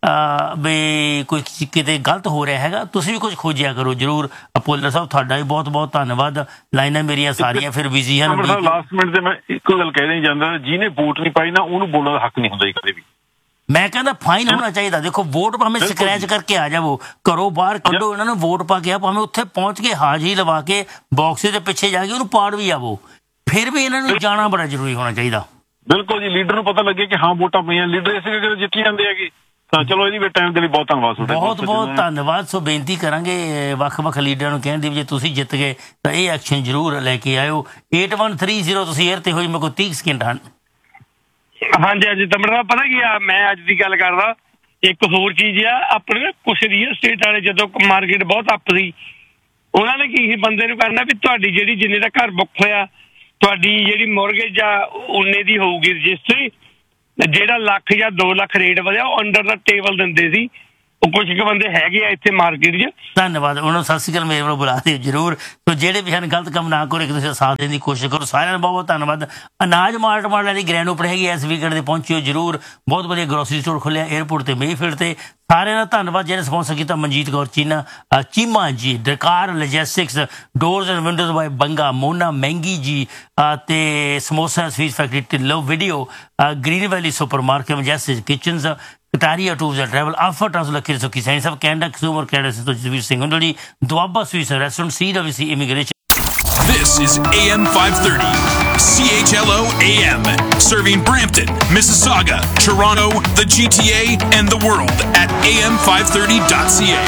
ਵੀ ਕੋਈ ਕਿਤੇ ਗਲਤ ਹੋ ਰਿਹਾ ਹੈਗਾ, ਤੁਸੀਂ ਵੀ ਕੁਝ ਖੋਜਿਆ ਕਰੋ ਜ਼ਰੂਰ। ਭੁੱਲਰ ਸਾਹਿਬ ਤੁਹਾਡਾ ਵੀ ਬਹੁਤ ਬਹੁਤ ਧੰਨਵਾਦ। ਲਾਈਨਾਂ ਮੇਰੀਆਂ ਸਾਰੀਆਂ ਫਿਰ ਬਿਜ਼ੀ ਹਨ। ਲਾਸਟ ਮਿੰਟ ਤੇ ਮੈਂ ਇੱਕੋ ਗੱਲ ਕਹਿ ਨਹੀਂ ਜਾਂਦਾ, ਜਿਹਨੇ ਵੋਟ ਨਹੀਂ ਪਾਈ ਨਾ ਉਹਨੂੰ ਬੋਲਣ ਦਾ ਹੱਕ ਨਹੀਂ ਹੁੰਦਾ ਕਦੇ ਵੀ। ਮੈਂ ਕਹਿੰਦਾ ਫਾਈਨ ਹੋਣਾ ਚਾਹੀਦਾ। ਦੇਖੋ ਵੋਟ ਭਾਵੇਂ ਸਕ੍ਰੈਚ ਕਰਕੇ ਆ ਜਾਵੋ, ਘਰੋਂ ਬਾਹਰ ਕੱਢੋ ਇਹਨਾਂ ਨੂੰ, ਵੋਟ ਪਾ ਕੇ ਆ, ਭਾਵੇਂ ਉੱਥੇ ਪਹੁੰਚ ਕੇ ਹਾਜ਼ਰੀ ਲਵਾ ਕੇ ਬਾਕਸ ਦੇ ਪਿੱਛੇ ਜਾ ਕੇ ਉਹਨੂੰ ਪਾੜ ਵੀ ਆਵੋ। ਫਿਰ ਵੀ ਇਹਨਾਂ ਨੂੰ ਜਾਣਾ ਬੜਾ ਜ਼ਰੂਰੀ ਹੋਣਾ ਚਾਹੀਦਾ। ਬਿਲਕੁਲ ਜੀ, ਲੀਡਰ ਨੂੰ ਪਤਾ ਲੱਗੇ ਕਿ ਹਾਂ ਵੋਟਾਂ ਪਈਆਂ। ਲੀਡਰ ਇਸੇ ਕਰਕੇ ਜਿੱਤੀ ਜਾਂਦੇ ਹੈਗੇ। ਤਾਂ ਚਲੋ ਇਹਦੀ ਵੀ ਟਾਈਮ ਦੇ ਲਈ ਬਹੁਤ ਧੰਨਵਾਦ ਤੁਹਾਡਾ। ਬਹੁਤ ਬਹੁਤ ਧੰਨਵਾਦ। ਸੋ ਬੇਨਤੀ ਕਰਾਂਗੇ ਵੱਖ-ਵੱਖ ਲੀਡਰਾਂ ਨੂੰ ਕਹਿਣ ਦੀ ਜੇ ਤੁਸੀਂ ਜਿੱਤ ਗਏ ਤਾਂ ਇਹ ਐਕਸ਼ਨ ਜ਼ਰੂਰ ਲੈ ਕੇ ਆਇਓ। 8130 ਤੁਸੀਂ 에ਅਰ ਤੇ ਹੋਈ ਮੇਰੇ ਕੋਲ 30 ਸਕਿੰਟ ਹਨ। ਹਾਂਜੀ ਹਾਂਜੀ ਤੰਬੜ ਸਾਹਿਬ, ਪਤਾ ਕੀ ਆ, ਮੈਂ ਅੱਜ ਦੀ ਗੱਲ ਕਰਦਾ। ਇੱਕ ਹੋਰ ਚੀਜ਼ ਆ, ਆਪਣੇ ਕੁਛ ਰੀਅਲ ਸਟੇਟ ਵਾਲੇ ਜਦੋਂ ਮਾਰਕੀਟ ਬਹੁਤ ਅੱਪ ਸੀ, ਉਹਨਾਂ ਨੇ ਕੀ ਸੀ, ਬੰਦੇ ਨੂੰ ਕਰਨਾ ਵੀ ਤੁਹਾਡੀ ਜਿਹੜੀ ਜਿੰਨੇ ਦਾ ਘਰ ਬੁੱਕ ਹੋਇਆ, ਤੁਹਾਡੀ ਜਿਹੜੀ ਮੋਰਗੇਜ ਆ ਉਨੇ ਦੀ ਹੋਊਗੀ ਰਜਿਸਟਰੀ। ਜਿਹੜਾ ਲੱਖ ਜਾਂ 2 ਲੱਖ ਰੇਟ ਵਧਿਆ ਉਹ ਅੰਡਰ ਦਾ ਟੇਬਲ ਦਿੰਦੇ ਸੀ। ਉਹ ਕੁਝ ਕੁ ਬੰਦੇ ਹੈਗੇ ਆ ਇੱਥੇ ਮਾਰਕੀਟ 'ਚ। ਧੰਨਵਾਦ, ਉਹਨਾਂ ਨੂੰ ਸਤਿ ਸ਼੍ਰੀ ਅਕਾਲ, ਮੇਰੇ ਵੱਲੋਂ ਬੁਲਾ ਦਿਓ ਜ਼ਰੂਰ। ਸੋ ਜਿਹੜੇ ਵੀ ਹਨ ਗਲਤ ਕੰਮ ਨਾ ਕਰੋ, ਇੱਕ ਦੂਸਰੇ ਸਾਥ ਦੇਣ ਦੀ ਕੋਸ਼ਿਸ਼ ਕਰੋ। ਸਾਰਿਆਂ ਨੂੰ ਬਹੁਤ ਬਹੁਤ ਧੰਨਵਾਦ। ਅਨਾਜ ਮਾਰਟ ਵਾਲਿਆਂ ਦੀ ਗ੍ਰੈਂਡ ਓਪਨ ਹੈਗੀ ਇਸ ਵੀਕਐਂਡ ਦੇ, ਪਹੁੰਚਿਓ ਜ਼ਰੂਰ। ਬਹੁਤ ਵਧੀਆ ਗਰੋਸਰੀ ਸਟੋਰ ਖੁੱਲਿਆ ਏਅਰਪੋਰਟ ਤੇ ਮੇਫੀਲਡ ਤੇ। ਸਾਰਿਆਂ ਦਾ ਧੰਨਵਾਦ ਜਿਹਨੇ ਸਪਾਂਸਰ ਕੀਤਾ, ਮਨਜੀਤ ਕੌਰ ਚੀਮਾ ਜੀ, ਡਕਾਰ logistics, doors and windows bye Banga, ਮੋਨਾ ਮਹਿੰਗੀ ਜੀ ਤੇ samosa sweet factory Dhillon video, green valley super market, majestic kitchens, Kataria tours and travel, offer trans Lucky ਸੁੱਕੀ ਸਾਇੰਸ ਸਭ ਕੈਨੇਡਾ ਕੰਜ਼ੂਮਰ ਕੈਨੇਡਾ ਤੋਂ ਜਸਵੀਰ ਸਿੰਘ ਹੁੰਦਲ ਜੀ, Doaba ਸਵੀਸ restaurant, CWC immigration. This is AM 530, CHLO AM, serving Brampton, Mississauga, Toronto, the GTA, and the world at am530.ca.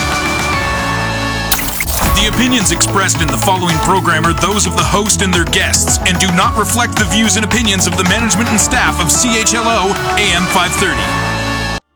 The opinions expressed in the following program are those of the host and their guests and do not reflect the views and opinions of the management and staff of CHLO AM 530.